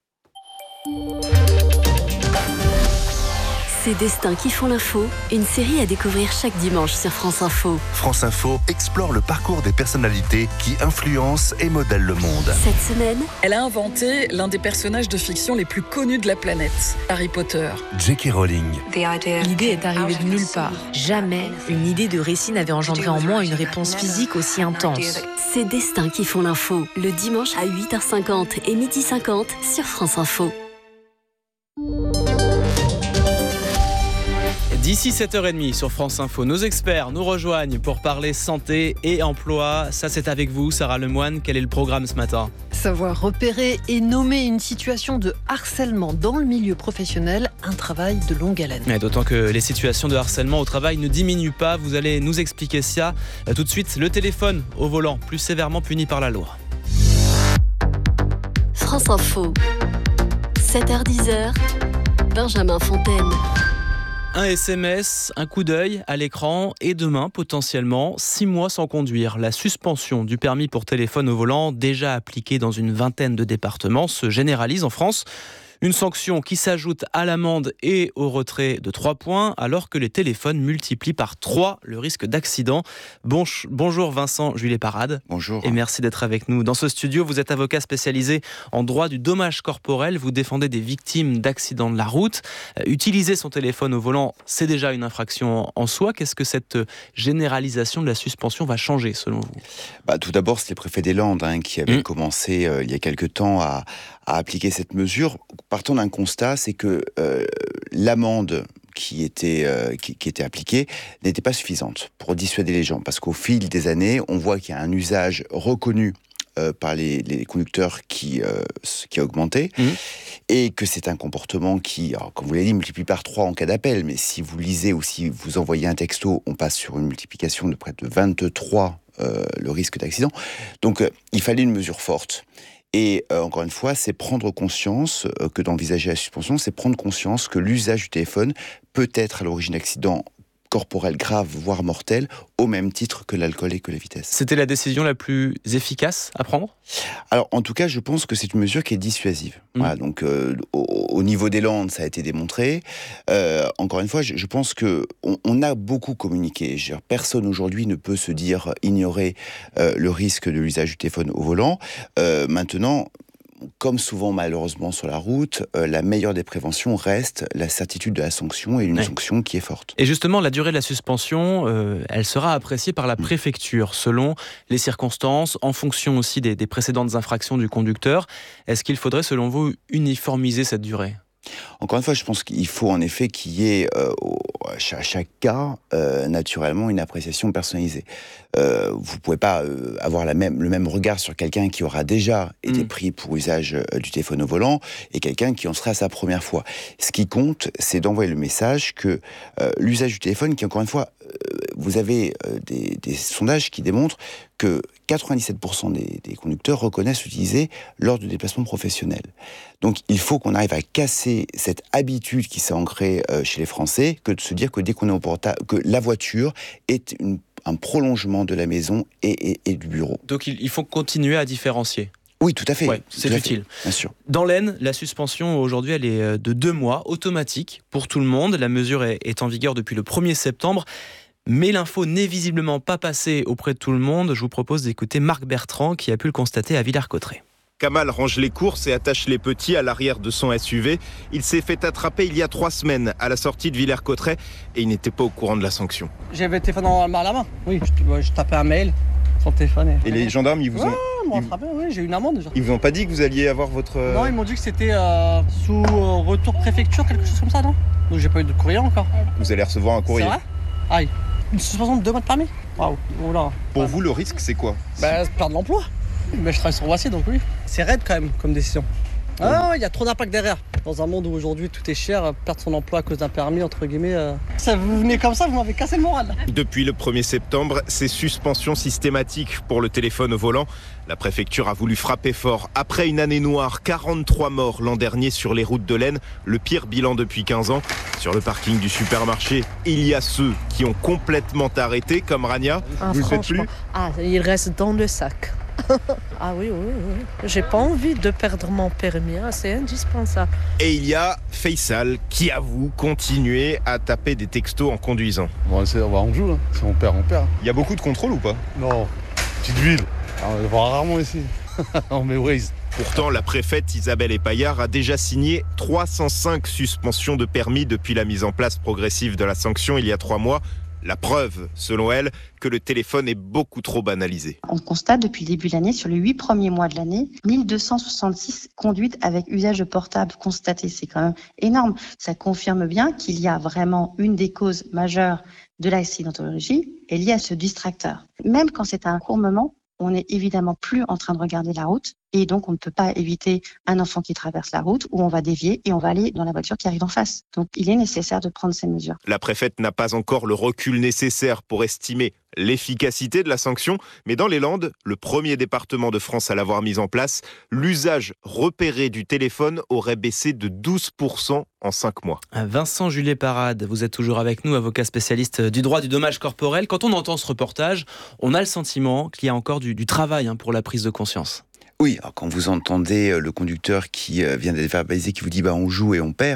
Ces destins qui font l'info, une série à découvrir chaque dimanche sur France Info. France Info explore le parcours des personnalités qui influencent et modèlent le monde. Cette semaine, elle a inventé l'un des personnages de fiction les plus connus de la planète, Harry Potter. J.K. Rowling. L'idée est arrivée de nulle part. Jamais une idée de récit n'avait engendré en moi une réponse physique aussi intense. Ces destins qui font l'info, le dimanche à 8h50 et 12h50 sur France Info. D'ici 7h30 sur France Info, nos experts nous rejoignent pour parler santé et emploi. Ça, c'est avec vous, Sarah Lemoine. Quel est le programme ce matin ? Savoir repérer et nommer une situation de harcèlement dans le milieu professionnel, un travail de longue haleine. D'autant que les situations de harcèlement au travail ne diminuent pas. Vous allez nous expliquer ça. Tout de suite, le téléphone au volant, plus sévèrement puni par la loi. France Info, 7h-10h, Benjamin Fontaine. Un SMS, un coup d'œil à l'écran et demain, potentiellement, 6 mois sans conduire. La suspension du permis pour téléphone au volant, déjà appliquée dans une vingtaine de départements, se généralise en France. Une sanction qui s'ajoute à l'amende et au retrait de 3 points, alors que les téléphones multiplient par 3 le risque d'accident. Bonjour Vincent Juillet-Parade. Bonjour. Et merci d'être avec nous. Dans ce studio, vous êtes avocat spécialisé en droit du dommage corporel. Vous défendez des victimes d'accidents de la route. Utiliser son téléphone au volant, c'est déjà une infraction en soi. Qu'est-ce que cette généralisation de la suspension va changer selon vous ? Tout d'abord, c'est le préfet des Landes qui avait commencé il y a quelque temps à appliquer cette mesure. Partons d'un constat, c'est que l'amende qui était appliquée n'était pas suffisante pour dissuader les gens. Parce qu'au fil des années, on voit qu'il y a un usage reconnu par les conducteurs qui a augmenté, et que c'est un comportement qui, alors, comme vous l'avez dit, multiplie par 3 en cas d'appel, mais si vous lisez ou si vous envoyez un texto, on passe sur une multiplication de près de 23 le risque d'accident. Donc il fallait une mesure forte. Et encore une fois, c'est prendre conscience que d'envisager la suspension, c'est prendre conscience que l'usage du téléphone peut être à l'origine d'accidents corporels graves, voire mortels, au même titre que l'alcool et que la vitesse. C'était la décision la plus efficace à prendre ? Alors, en tout cas, je pense que c'est une mesure qui est dissuasive. Voilà, donc, au niveau des Landes, ça a été démontré. Encore une fois, je pense qu'on a beaucoup communiqué. Personne aujourd'hui ne peut se dire ignorer le risque de l'usage du téléphone au volant. Maintenant, comme souvent malheureusement sur la route, la meilleure des préventions reste la certitude de la sanction, et une sanction qui est forte. Et justement, la durée de la suspension, elle sera appréciée par la préfecture selon les circonstances, en fonction aussi des précédentes infractions du conducteur. Est-ce qu'il faudrait, selon vous, uniformiser cette durée ? Encore une fois, je pense qu'il faut en effet qu'il y ait chaque cas, naturellement, une appréciation personnalisée. Vous pouvez pas avoir le même regard sur quelqu'un qui aura déjà été pris pour usage du téléphone au volant et quelqu'un qui en sera à sa première fois. Ce qui compte, c'est d'envoyer le message que l'usage du téléphone, qui encore une fois, vous avez des sondages qui démontrent que 97% des conducteurs reconnaissent l'utiliser lors de déplacements professionnels. Donc il faut qu'on arrive à casser cette habitude qui s'est ancrée chez les Français, que de se dire que dès qu'on est au portable, que la voiture est un prolongement de la maison et du bureau. Donc il faut continuer à différencier. Oui, tout à fait. Ouais, c'est utile. Bien sûr. Dans l'Aisne, la suspension aujourd'hui, elle est de 2 mois, automatique pour tout le monde. La mesure est en vigueur depuis le 1er septembre. Mais l'info n'est visiblement pas passée auprès de tout le monde. Je vous propose d'écouter Marc Bertrand qui a pu le constater à Villers-Cotterêts. Kamal range les courses et attache les petits à l'arrière de son SUV. Il s'est fait attraper il y a 3 semaines à la sortie de Villers-Cotterêts et il n'était pas au courant de la sanction. J'avais le téléphone à la main. Oui, je tapais un mail sur le téléphone. Et les gendarmes, ils vous ont... Oui, j'ai eu une amende déjà. Ils vous ont pas dit que vous alliez avoir votre... Non, ils m'ont dit que c'était sous retour préfecture, quelque chose comme ça, non? Donc j'ai pas eu de courrier encore. Vous allez recevoir un courrier. C'est vrai? Aïe. Une suspension de 2 mois de permis. Waouh. Voilà. Pour vous, le risque, c'est quoi? Perdre l'emploi. Mais je travaille sur Voici, donc oui. C'est raide quand même comme décision. Ah, il y a trop d'impact derrière. Dans un monde où aujourd'hui tout est cher, perdre son emploi à cause d'un permis, entre guillemets, ça vous venez comme ça, vous m'avez cassé le moral. Depuis le 1er septembre, c'est suspension systématique pour le téléphone au volant. La préfecture a voulu frapper fort. Après une année noire, 43 morts l'an dernier sur les routes de l'Aisne, le pire bilan depuis 15 ans. Sur le parking du supermarché, il y a ceux qui ont complètement arrêté, comme Rania. Vous ne faites plus? Il reste dans le sac. Ah oui. J'ai pas envie de perdre mon permis, c'est indispensable. Et il y a Faisal qui avoue continuer à taper des textos en conduisant. On joue, hein. Si on perd, on perd. Il y a beaucoup de contrôles ou pas? Non, petite ville. On le voit rarement ici. On met Waze. Pourtant, la préfète Isabelle Epaillard a déjà signé 305 suspensions de permis depuis la mise en place progressive de la sanction il y a 3 mois. La preuve, selon elle, que le téléphone est beaucoup trop banalisé. On constate depuis le début de l'année, sur les 8 premiers mois de l'année, 1266 conduites avec usage de portable constatées. C'est quand même énorme. Ça confirme bien qu'il y a vraiment une des causes majeures de l'accidentologie est liée à ce distracteur. Même quand c'est un court moment, on n'est évidemment plus en train de regarder la route et donc on ne peut pas éviter un enfant qui traverse la route où on va dévier et on va aller dans la voiture qui arrive en face. Donc il est nécessaire de prendre ces mesures. La préfète n'a pas encore le recul nécessaire pour estimer l'efficacité de la sanction, mais dans les Landes, le premier département de France à l'avoir mise en place, l'usage repéré du téléphone aurait baissé de 12% en 5 mois. Vincent Juliet-Parade, vous êtes toujours avec nous, avocat spécialiste du droit du dommage corporel. Quand on entend ce reportage, on a le sentiment qu'il y a encore du travail pour la prise de conscience. Oui, alors quand vous entendez le conducteur qui vient d'être verbalisé, qui vous dit on joue et on perd,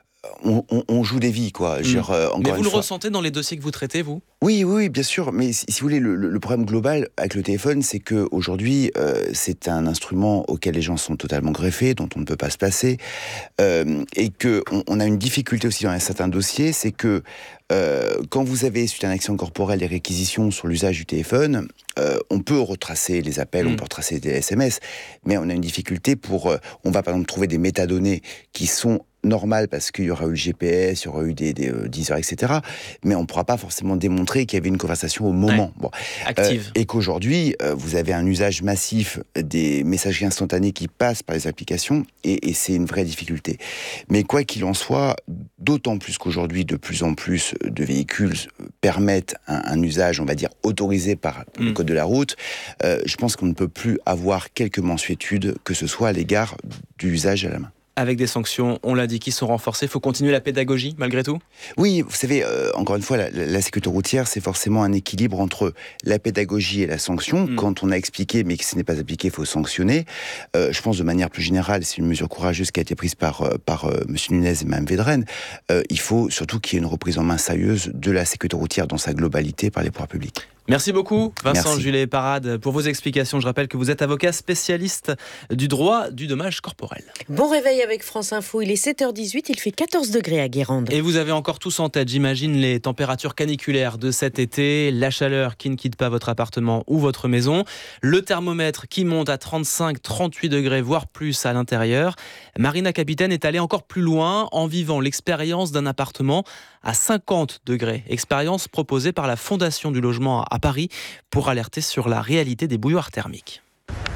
on joue des vies, quoi. Mais vous le ressentez dans les dossiers que vous traitez, vous ? Oui, bien sûr. Mais si vous voulez, le problème global avec le téléphone, c'est qu'aujourd'hui, c'est un instrument auquel les gens sont totalement greffés, dont on ne peut pas se passer, et qu'on a une difficulté aussi dans certains dossiers, c'est que quand vous avez, suite à un accident corporel, des réquisitions sur l'usage du téléphone, on peut retracer les appels, on peut retracer des SMS, mais on a une difficulté on va par exemple trouver des métadonnées qui sont normales parce qu'il y aura eu le GPS, il y aura eu des Deezer, etc. Mais on ne pourra pas forcément démontrer qu'il y avait une conversation au moment. Active. Et qu'aujourd'hui, vous avez un usage massif des messageries instantanées qui passent par les applications, et c'est une vraie difficulté. Mais quoi qu'il en soit, d'autant plus qu'aujourd'hui, de plus en plus de véhicules permettent un usage, on va dire, autorisé par le code de la route, je pense qu'on ne peut plus avoir quelque mansuétude, que ce soit à l'égard du usage à la main. Avec des sanctions, on l'a dit, qui sont renforcées. Il faut continuer la pédagogie, malgré tout ? Oui, vous savez, encore une fois, la sécurité routière, c'est forcément un équilibre entre la pédagogie et la sanction. Quand on a expliqué, mais que ce n'est pas appliqué, il faut sanctionner. Je pense de manière plus générale, c'est une mesure courageuse qui a été prise par M. Nunez et Mme Védrenne. Il faut surtout qu'il y ait une reprise en main sérieuse de la sécurité routière dans sa globalité par les pouvoirs publics. Merci beaucoup Vincent Julet-Parade pour vos explications. Je rappelle que vous êtes avocat spécialiste du droit du dommage corporel. Bon réveil avec France Info, il est 7h18, il fait 14 degrés à Guérande. Et vous avez encore tous en tête, j'imagine, les températures caniculaires de cet été, la chaleur qui ne quitte pas votre appartement ou votre maison, le thermomètre qui monte à 35-38 degrés, voire plus à l'intérieur. Marina Capitaine est allée encore plus loin en vivant l'expérience d'un appartement à 50 degrés. Expérience proposée par la Fondation du logement à Paris pour alerter sur la réalité des bouilloires thermiques.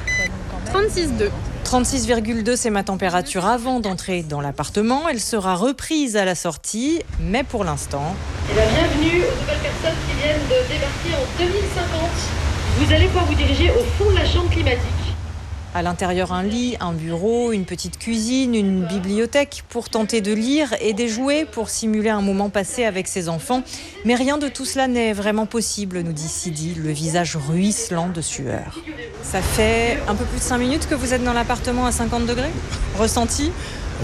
36,2. 36,2, c'est ma température avant d'entrer dans l'appartement. Elle sera reprise à la sortie, mais pour l'instant... Et la bienvenue aux nouvelles personnes qui viennent de débarquer en 2050. Vous allez pouvoir vous diriger au fond de la chambre climatique. À l'intérieur, un lit, un bureau, une petite cuisine, une bibliothèque pour tenter de lire et des jouets pour simuler un moment passé avec ses enfants. Mais rien de tout cela n'est vraiment possible, nous dit Sidi, le visage ruisselant de sueur. Ça fait un peu plus de 5 minutes que vous êtes dans l'appartement à 50 degrés. Ressenti ? Ressenti ?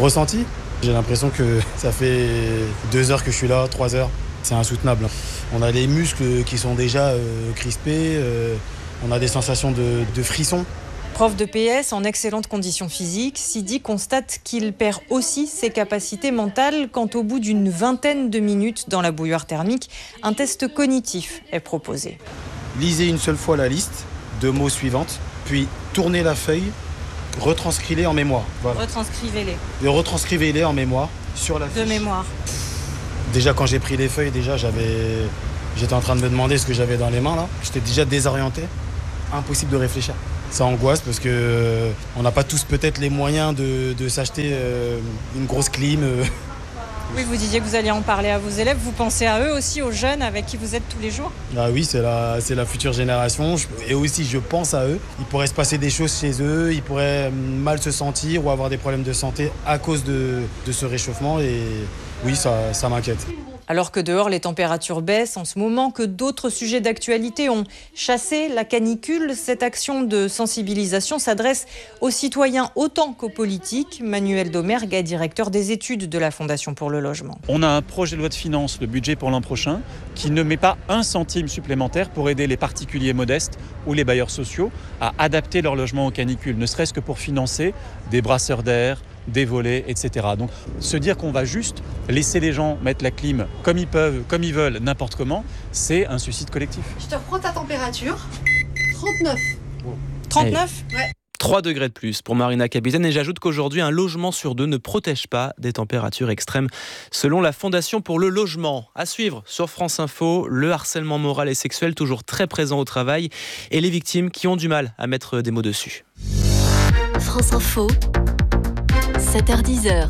J'ai l'impression que ça fait 2 heures que je suis là, 3 heures. C'est insoutenable. On a les muscles qui sont déjà crispés, on a des sensations de frissons. Prof de PS en excellente condition physique, Sidi constate qu'il perd aussi ses capacités mentales quand au bout d'une vingtaine de minutes dans la bouilloire thermique, un test cognitif est proposé. Lisez une seule fois la liste de mots suivantes, puis tournez la feuille, retranscrivez-les en mémoire. Voilà. Retranscrivez-les. Et retranscrivez-les en mémoire sur la fiche. De mémoire. Déjà quand j'ai pris les feuilles, j'étais en train de me demander ce que j'avais dans les mains là. J'étais déjà désorienté, impossible de réfléchir. Ça angoisse parce que on n'a pas tous peut-être les moyens de s'acheter une grosse clim. Oui, vous disiez que vous alliez en parler à vos élèves. Vous pensez à eux aussi, aux jeunes avec qui vous êtes tous les jours ? Ah oui, c'est la future génération. Et aussi, je pense à eux. Il pourrait se passer des choses chez eux. Ils pourraient mal se sentir ou avoir des problèmes de santé à cause de ce réchauffement. Et oui, ça m'inquiète. Alors que dehors, les températures baissent en ce moment, que d'autres sujets d'actualité ont chassé la canicule, cette action de sensibilisation s'adresse aux citoyens autant qu'aux politiques. Manuel Domergue est directeur des études de la Fondation pour le logement. On a un projet de loi de finances, le budget pour l'an prochain, qui ne met pas un centime supplémentaire pour aider les particuliers modestes ou les bailleurs sociaux à adapter leur logement aux canicules, ne serait-ce que pour financer des brasseurs d'air, des volets, etc. Donc se dire qu'on va juste laisser les gens mettre la clim comme ils peuvent, comme ils veulent, n'importe comment, c'est un suicide collectif. Je te reprends ta température. 39. 39 ? Ouais. 3 degrés de plus pour Marina Capitaine. Et j'ajoute qu'aujourd'hui, un logement sur 2 ne protège pas des températures extrêmes, selon la Fondation pour le logement. À suivre sur France Info, le harcèlement moral et sexuel toujours très présent au travail et les victimes qui ont du mal à mettre des mots dessus. France Info, 7h10.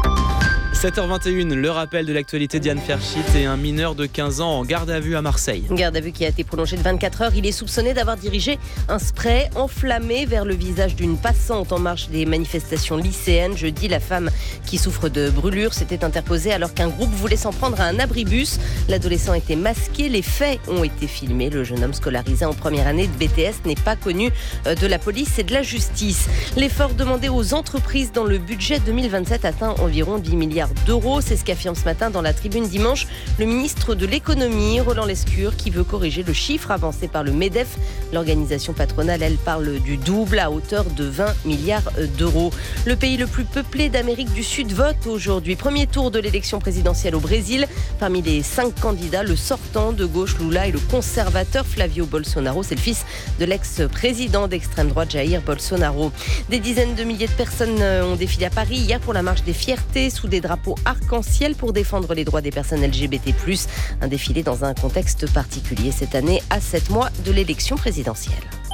7h21, le rappel de l'actualité. Diane Ferchit et un mineur de 15 ans en garde à vue à Marseille. Une garde à vue qui a été prolongée de 24 heures. Il est soupçonné d'avoir dirigé un spray enflammé vers le visage d'une passante en marge des manifestations lycéennes. Jeudi, la femme qui souffre de brûlures s'était interposée alors qu'un groupe voulait s'en prendre à un abribus. L'adolescent était masqué. Les faits ont été filmés. Le jeune homme scolarisé en première année de BTS n'est pas connu de la police et de la justice. L'effort demandé aux entreprises dans le budget 2027 atteint environ 10 milliards d'euros. C'est ce qu'affirme ce matin dans la Tribune dimanche le ministre de l'économie, Roland Lescure, qui veut corriger le chiffre avancé par le MEDEF. L'organisation patronale, elle, parle du double à hauteur de 20 milliards d'euros. Le pays le plus peuplé d'Amérique du Sud vote aujourd'hui. Premier tour de l'élection présidentielle au Brésil. Parmi les 5 candidats, le sortant de gauche Lula et le conservateur Flavio Bolsonaro. C'est le fils de l'ex-président d'extrême droite Jair Bolsonaro. Des dizaines de milliers de personnes ont défilé à Paris hier pour la marche des fiertés sous des drapeaux arc-en-ciel pour défendre les droits des personnes LGBT+. Un défilé dans un contexte particulier cette année à 7 mois de l'élection présidentielle.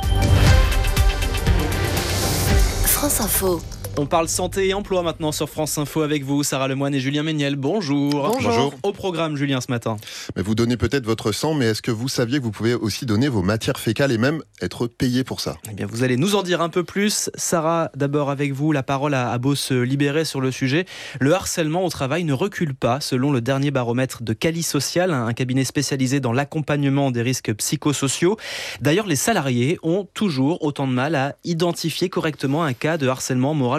France Info. On parle santé et emploi maintenant sur France Info avec vous, Sarah Lemoine et Julien Méniel. Bonjour. Bonjour. Au programme, Julien, ce matin. Mais vous donnez peut-être votre sang, mais est-ce que vous saviez que vous pouvez aussi donner vos matières fécales et même être payé pour ça ? Eh bien, vous allez nous en dire un peu plus. Sarah, d'abord avec vous, la parole a beau se libérer sur le sujet. Le harcèlement au travail ne recule pas, selon le dernier baromètre de Cali Social, un cabinet spécialisé dans l'accompagnement des risques psychosociaux. D'ailleurs, les salariés ont toujours autant de mal à identifier correctement un cas de harcèlement moral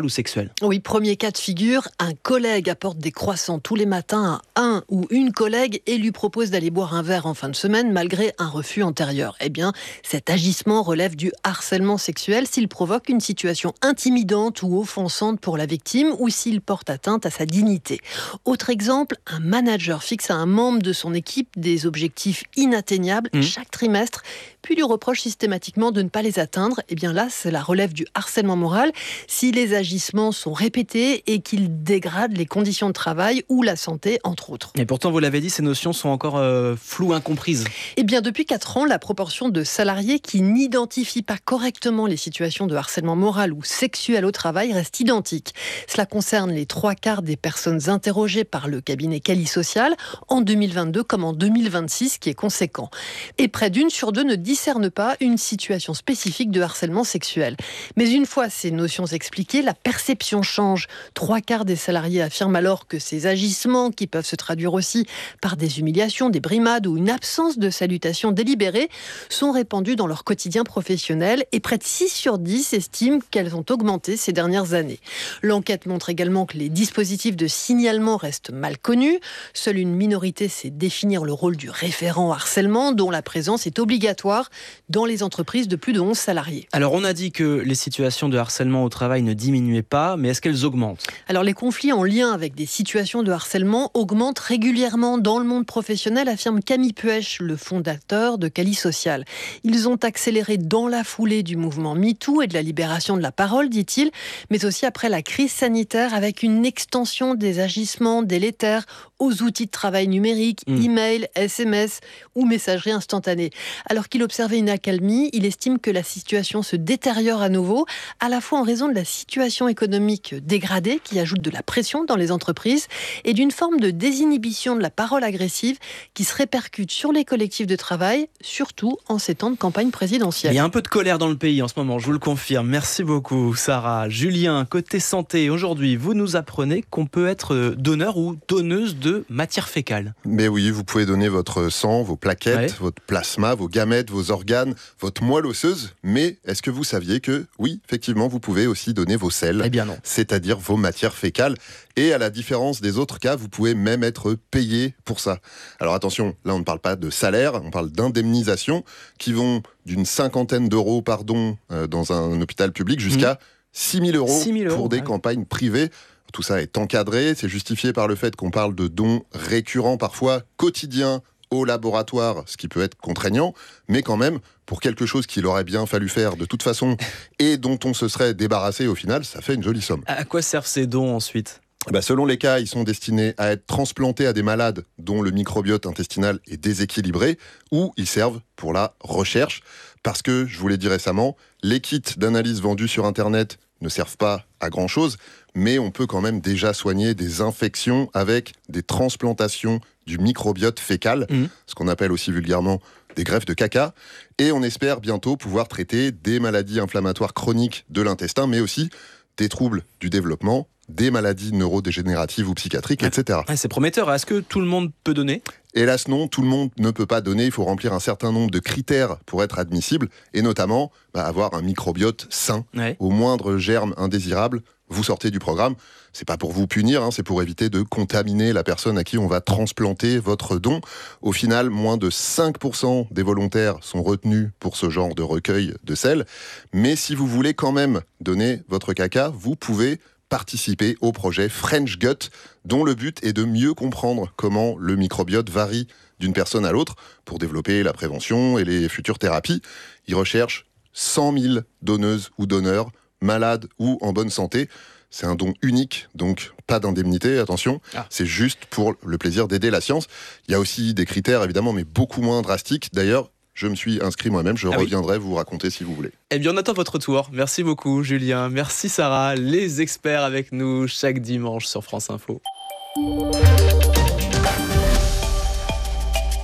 moral ou sexuel. Oui, premier cas de figure, un collègue apporte des croissants tous les matins à un ou une collègue et lui propose d'aller boire un verre en fin de semaine malgré un refus antérieur. Eh bien, cet agissement relève du harcèlement sexuel s'il provoque une situation intimidante ou offensante pour la victime ou s'il porte atteinte à sa dignité. Autre exemple, un manager fixe à un membre de son équipe des objectifs inatteignables chaque trimestre, puis lui reproche systématiquement de ne pas les atteindre. Eh bien là, cela relève du harcèlement moral si les agissements sont répétés et qu'ils dégradent les conditions de travail ou la santé, entre autres. Et pourtant, vous l'avez dit, ces notions sont encore floues, incomprises. Eh bien, depuis 4 ans, la proportion de salariés qui n'identifient pas correctement les situations de harcèlement moral ou sexuel au travail reste identique. Cela concerne les 3/4 des personnes interrogées par le cabinet Cali Social en 2022 comme en 2026, qui est conséquent. Et près d'1 sur 2 ne discerne pas une situation spécifique de harcèlement sexuel. Mais une fois ces notions expliquées, la perception change. 3/4 des salariés affirment alors que ces agissements, qui peuvent se traduire aussi par des humiliations, des brimades ou une absence de salutation délibérée, sont répandus dans leur quotidien professionnel et près de 6 sur 10 estiment qu'elles ont augmenté ces dernières années. L'enquête montre également que les dispositifs de signalement restent mal connus. Seule une minorité sait définir le rôle du référent harcèlement, dont la présence est obligatoire dans les entreprises de plus de 11 salariés. Alors on a dit que les situations de harcèlement au travail ne diminuaient pas, mais est-ce qu'elles augmentent ? Alors les conflits en lien avec des situations de harcèlement augmentent régulièrement dans le monde professionnel, affirme Camille Puech, le fondateur de Cali Social. Ils ont accéléré dans la foulée du mouvement MeToo et de la libération de la parole, dit-il, mais aussi après la crise sanitaire avec une extension des agissements délétères aux outils de travail numériques, email, SMS ou messagerie instantanée. Alors qu'il observait une accalmie, il estime que la situation se détériore à nouveau, à la fois en raison de la situation économique dégradée qui ajoute de la pression dans les entreprises et d'une forme de désinhibition de la parole agressive qui se répercute sur les collectifs de travail, surtout en ces temps de campagne présidentielle. Il y a un peu de colère dans le pays en ce moment, je vous le confirme. Merci beaucoup Sarah. Julien, côté santé, aujourd'hui, vous nous apprenez qu'on peut être donneur ou donneuse de matière fécale. Mais oui, vous pouvez donner votre sang, vos plaquettes, votre plasma, vos gamètes, vos organes, votre moelle osseuse. Mais est-ce que vous saviez que, oui, effectivement, vous pouvez aussi donner vos selles, c'est-à-dire vos matières fécales. Et à la différence des autres cas, vous pouvez même être payé pour ça. Alors attention, là on ne parle pas de salaire, on parle d'indemnisation qui vont d'une 50aine d'euros par don dans un hôpital public jusqu'à 6 000 euros pour des campagnes privées. Tout ça est encadré, c'est justifié par le fait qu'on parle de dons récurrents, parfois quotidiens, au laboratoire, ce qui peut être contraignant, mais quand même, pour quelque chose qu'il aurait bien fallu faire de toute façon et dont on se serait débarrassé au final, ça fait une jolie somme. À quoi servent ces dons ensuite ? Selon les cas, ils sont destinés à être transplantés à des malades dont le microbiote intestinal est déséquilibré, ou ils servent pour la recherche, parce que, je vous l'ai dit récemment, les kits d'analyse vendus sur Internet ne servent pas à grand-chose, mais on peut quand même déjà soigner des infections avec des transplantations du microbiote fécal, ce qu'on appelle aussi vulgairement des greffes de caca, et on espère bientôt pouvoir traiter des maladies inflammatoires chroniques de l'intestin, mais aussi des troubles du développement, des maladies neurodégénératives ou psychiatriques, etc. C'est prometteur. Est-ce que tout le monde peut donner ? Hélas non, tout le monde ne peut pas donner. Il faut remplir un certain nombre de critères pour être admissible, et notamment avoir un microbiote sain. Au moindre germe indésirable, vous sortez du programme. C'est pas pour vous punir, c'est pour éviter de contaminer la personne à qui on va transplanter votre don. Au final, moins de 5% des volontaires sont retenus pour ce genre de recueil de selles. Mais si vous voulez quand même donner votre caca, vous pouvez participer au projet French Gut, dont le but est de mieux comprendre comment le microbiote varie d'une personne à l'autre pour développer la prévention et les futures thérapies. Ils recherchent 100 000 donneuses ou donneurs, malades ou en bonne santé. C'est un don unique, donc pas d'indemnité, attention. C'est juste pour le plaisir d'aider la science. Il y a aussi des critères, évidemment, mais beaucoup moins drastiques. D'ailleurs, je me suis inscrit moi-même, je reviendrai vous raconter si vous voulez. Eh bien, on attend votre tour. Merci beaucoup, Julien. Merci, Sarah. Les experts avec nous chaque dimanche sur France Info.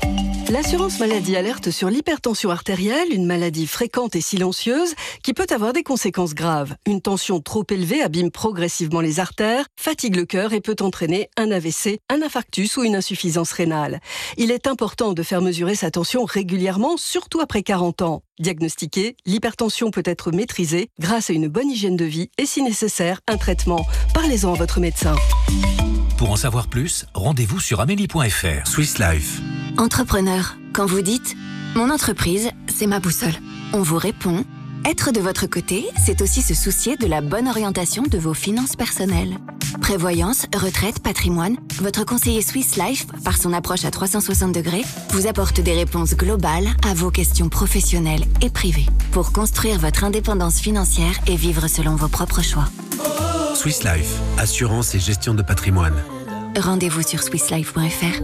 L'assurance maladie alerte sur l'hypertension artérielle, une maladie fréquente et silencieuse qui peut avoir des conséquences graves. Une tension trop élevée abîme progressivement les artères, fatigue le cœur et peut entraîner un AVC, un infarctus ou une insuffisance rénale. Il est important de faire mesurer sa tension régulièrement, surtout après 40 ans. Diagnostiquée, l'hypertension peut être maîtrisée grâce à une bonne hygiène de vie et si nécessaire, un traitement. Parlez-en à votre médecin. Pour en savoir plus, rendez-vous sur amélie.fr. Swiss Life. Entrepreneur, quand vous dites « Mon entreprise, c'est ma boussole », on vous répond « Être de votre côté, c'est aussi se soucier de la bonne orientation de vos finances personnelles. » Prévoyance, retraite, patrimoine, votre conseiller Swiss Life, par son approche à 360 degrés, vous apporte des réponses globales à vos questions professionnelles et privées pour construire votre indépendance financière et vivre selon vos propres choix. Swiss Life, assurance et gestion de patrimoine. Rendez-vous sur swisslife.fr.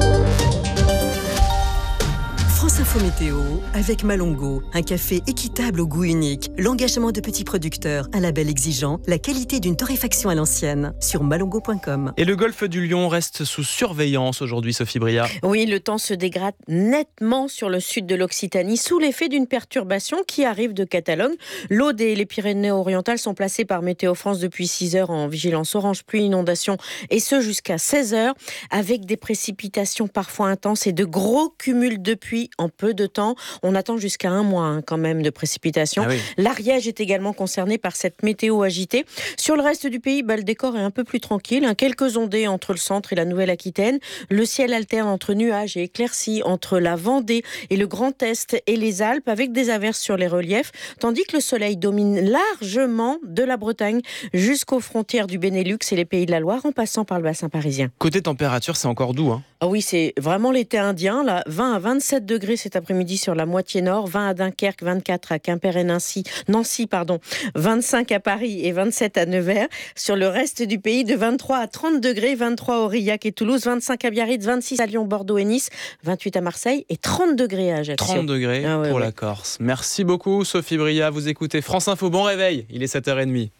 France Info Météo avec Malongo, un café équitable au goût unique, l'engagement de petits producteurs, un label exigeant, la qualité d'une torréfaction à l'ancienne, sur malongo.com. Et le golfe du Lion reste sous surveillance aujourd'hui, Sophie Bria. Oui, le temps se dégrade nettement sur le sud de l'Occitanie sous l'effet d'une perturbation qui arrive de Catalogne. L'Aude et les Pyrénées-Orientales sont placées par Météo France depuis 6 heures en vigilance orange pluie inondation et ce jusqu'à 16 heures avec des précipitations parfois intenses et de gros cumuls de pluie en peu de temps. On attend jusqu'à 1 mois quand même de précipitations. Ah oui. L'Ariège est également concerné par cette météo agitée. Sur le reste du pays, le décor est un peu plus tranquille. Quelques ondées entre le centre et la Nouvelle-Aquitaine. Le ciel alterne entre nuages et éclaircies entre la Vendée et le Grand Est et les Alpes avec des averses sur les reliefs. Tandis que le soleil domine largement de la Bretagne jusqu'aux frontières du Benelux et les Pays de la Loire en passant par le bassin parisien. Côté température, c'est encore doux. Ah oui, c'est vraiment l'été indien. Là, 20 à 27 degrés cet après-midi sur la moitié nord, 20 à Dunkerque, 24 à Quimper et Nancy, 25 à Paris et 27 à Nevers. Sur le reste du pays, de 23 à 30 degrés, 23 à Aurillac et Toulouse, 25 à Biarritz, 26 à Lyon, Bordeaux et Nice, 28 à Marseille et 30 degrés à Ajaccio. 30 degrés pour la Corse. Merci beaucoup Sophie Bria, vous écoutez France Info, bon réveil, il est 7h30.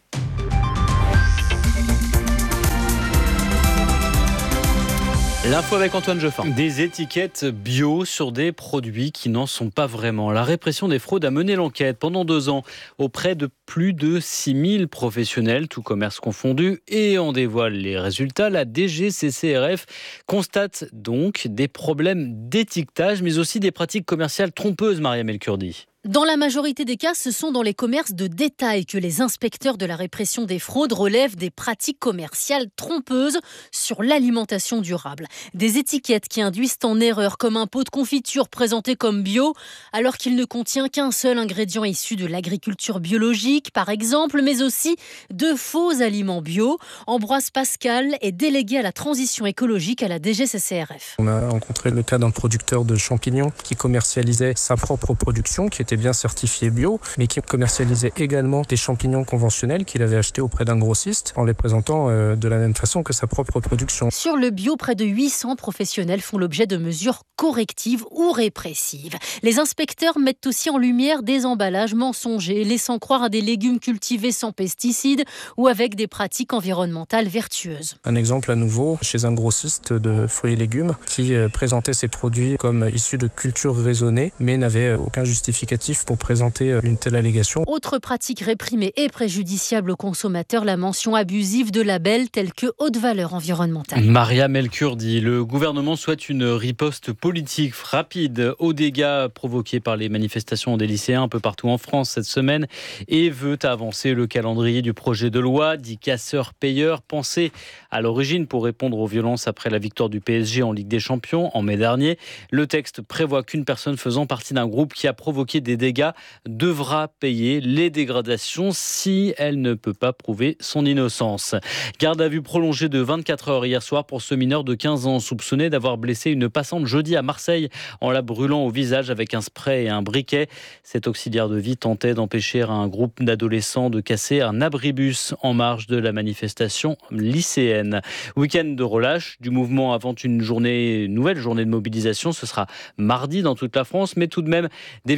L'info avec Antoine Geoffin. Des étiquettes bio sur des produits qui n'en sont pas vraiment. La répression des fraudes a mené l'enquête pendant 2 ans auprès de plus de 6000 professionnels, tout commerce confondu, et en dévoile les résultats. La DGCCRF constate donc des problèmes d'étiquetage, mais aussi des pratiques commerciales trompeuses, Mariam El Kurdi. Dans la majorité des cas, ce sont dans les commerces de détail que les inspecteurs de la répression des fraudes relèvent des pratiques commerciales trompeuses sur l'alimentation durable. Des étiquettes qui induisent en erreur, comme un pot de confiture présenté comme bio, alors qu'il ne contient qu'un seul ingrédient issu de l'agriculture biologique, par exemple, mais aussi de faux aliments bio. Ambroise Pascal est délégué à la transition écologique à la DGCCRF. On a rencontré le cas d'un producteur de champignons qui commercialisait sa propre production, qui était bien certifié bio, mais qui commercialisait également des champignons conventionnels qu'il avait achetés auprès d'un grossiste en les présentant de la même façon que sa propre production. Sur le bio, près de 800 professionnels font l'objet de mesures correctives ou répressives. Les inspecteurs mettent aussi en lumière des emballages mensongers, laissant croire à des légumes cultivés sans pesticides ou avec des pratiques environnementales vertueuses. Un exemple à nouveau, chez un grossiste de fruits et légumes qui présentait ses produits comme issus de cultures raisonnées, mais n'avait aucun justificatif pour présenter une telle allégation. Autre pratique réprimée et préjudiciable aux consommateurs, la mention abusive de labels tels que haute valeur environnementale. Mariam El Kurdi, le gouvernement souhaite une riposte politique rapide aux dégâts provoqués par les manifestations des lycéens un peu partout en France cette semaine et veut avancer le calendrier du projet de loi dit casseur-payeur, pensé à l'origine pour répondre aux violences après la victoire du PSG en Ligue des Champions en mai dernier. Le texte prévoit qu'une personne faisant partie d'un groupe qui a provoqué des dégâts devra payer les dégradations si elle ne peut pas prouver son innocence. Garde à vue prolongée de 24 heures hier soir pour ce mineur de 15 ans soupçonné d'avoir blessé une passante jeudi à Marseille en la brûlant au visage avec un spray et un briquet. Cet auxiliaire de vie tentait d'empêcher un groupe d'adolescents de casser un abribus en marge de la manifestation lycéenne. Week-end de relâche du mouvement avant une nouvelle journée de mobilisation. Ce sera mardi dans toute la France, mais tout de même des violences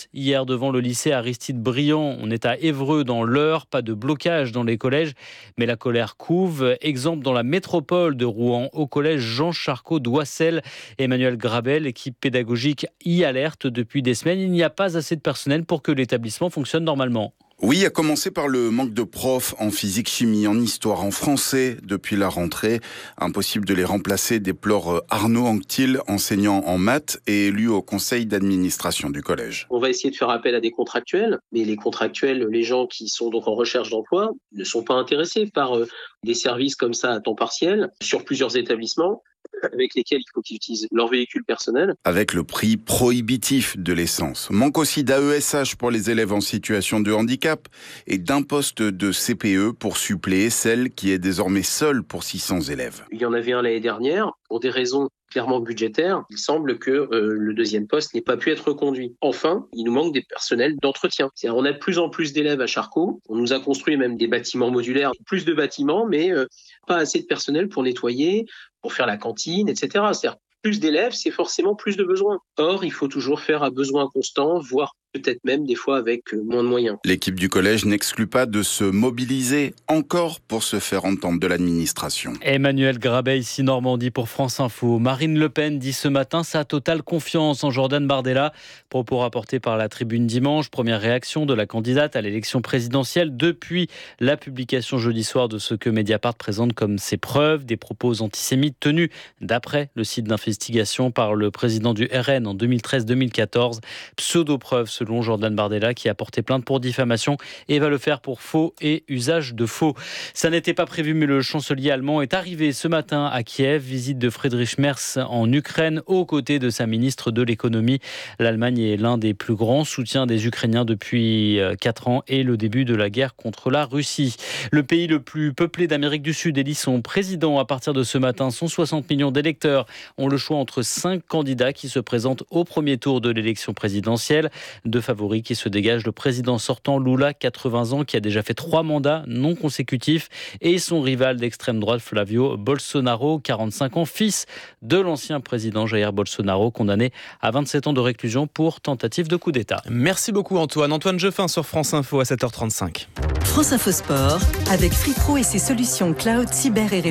silence hier devant le lycée Aristide Briand. On est à Évreux dans l'Eure, pas de blocage dans les collèges, mais la colère couve. Exemple dans la métropole de Rouen, au collège Jean Charcot d'Oissel. Emmanuel Grabel, l'équipe pédagogique y alerte depuis des semaines. Il n'y a pas assez de personnel pour que l'établissement fonctionne normalement. Oui, à commencer par le manque de profs en physique, chimie, en histoire, en français depuis la rentrée. Impossible de les remplacer, déplore Arnaud Anctil, enseignant en maths et élu au conseil d'administration du collège. On va essayer de faire appel à des contractuels, mais les contractuels, les gens qui sont donc en recherche d'emploi, ne sont pas intéressés par des services comme ça à temps partiel sur plusieurs établissements, avec lesquels il faut qu'ils utilisent leur véhicule personnel. Avec le prix prohibitif de l'essence. Manque aussi d'AESH pour les élèves en situation de handicap et d'un poste de CPE pour suppléer celle qui est désormais seule pour 600 élèves. Il y en avait un l'année dernière, pour des raisons clairement budgétaires. Il semble que le deuxième poste n'ait pas pu être reconduit. Enfin, il nous manque des personnels d'entretien. C'est-à-dire, on a de plus en plus d'élèves à Charcot. On nous a construit même des bâtiments modulaires, plus de bâtiments, mais pas assez de personnel pour nettoyer, pour faire la cantine, etc. C'est-à-dire, plus d'élèves, c'est forcément plus de besoins. Or, il faut toujours faire à besoin constant, voire peut-être même des fois avec moins de moyens. L'équipe du collège n'exclut pas de se mobiliser encore pour se faire entendre de l'administration. Emmanuel Grabet, ici Normandie pour France Info. Marine Le Pen dit ce matin sa totale confiance en Jordan Bardella. Propos rapportés par la Tribune dimanche. Première réaction de la candidate à l'élection présidentielle depuis la publication jeudi soir de ce que Mediapart présente comme ses preuves, des propos antisémites tenus d'après le site d'investigation par le président du RN en 2013-2014. Pseudo-preuves selon Jordan Bardella qui a porté plainte pour diffamation et va le faire pour faux et usage de faux. Ça n'était pas prévu, mais le chancelier allemand est arrivé ce matin à Kiev. Visite de Friedrich Merz en Ukraine aux côtés de sa ministre de l'économie. L'Allemagne est l'un des plus grands soutiens des Ukrainiens depuis 4 ans et le début de la guerre contre la Russie. Le pays le plus peuplé d'Amérique du Sud élit son président à partir de ce matin. 160 millions d'électeurs ont le choix entre 5 candidats qui se présentent au premier tour de l'élection présidentielle. 2 favoris qui se dégagent, le président sortant Lula, 80 ans, qui a déjà fait 3 mandats non consécutifs, et son rival d'extrême droite Flavio Bolsonaro, 45 ans, fils de l'ancien président Jair Bolsonaro, condamné à 27 ans de réclusion pour tentative de coup d'État. Merci beaucoup Antoine. Antoine Jeffin sur France Info à 7h35. France Info Sport avec Free Pro et ses solutions cloud, cyber et réseau.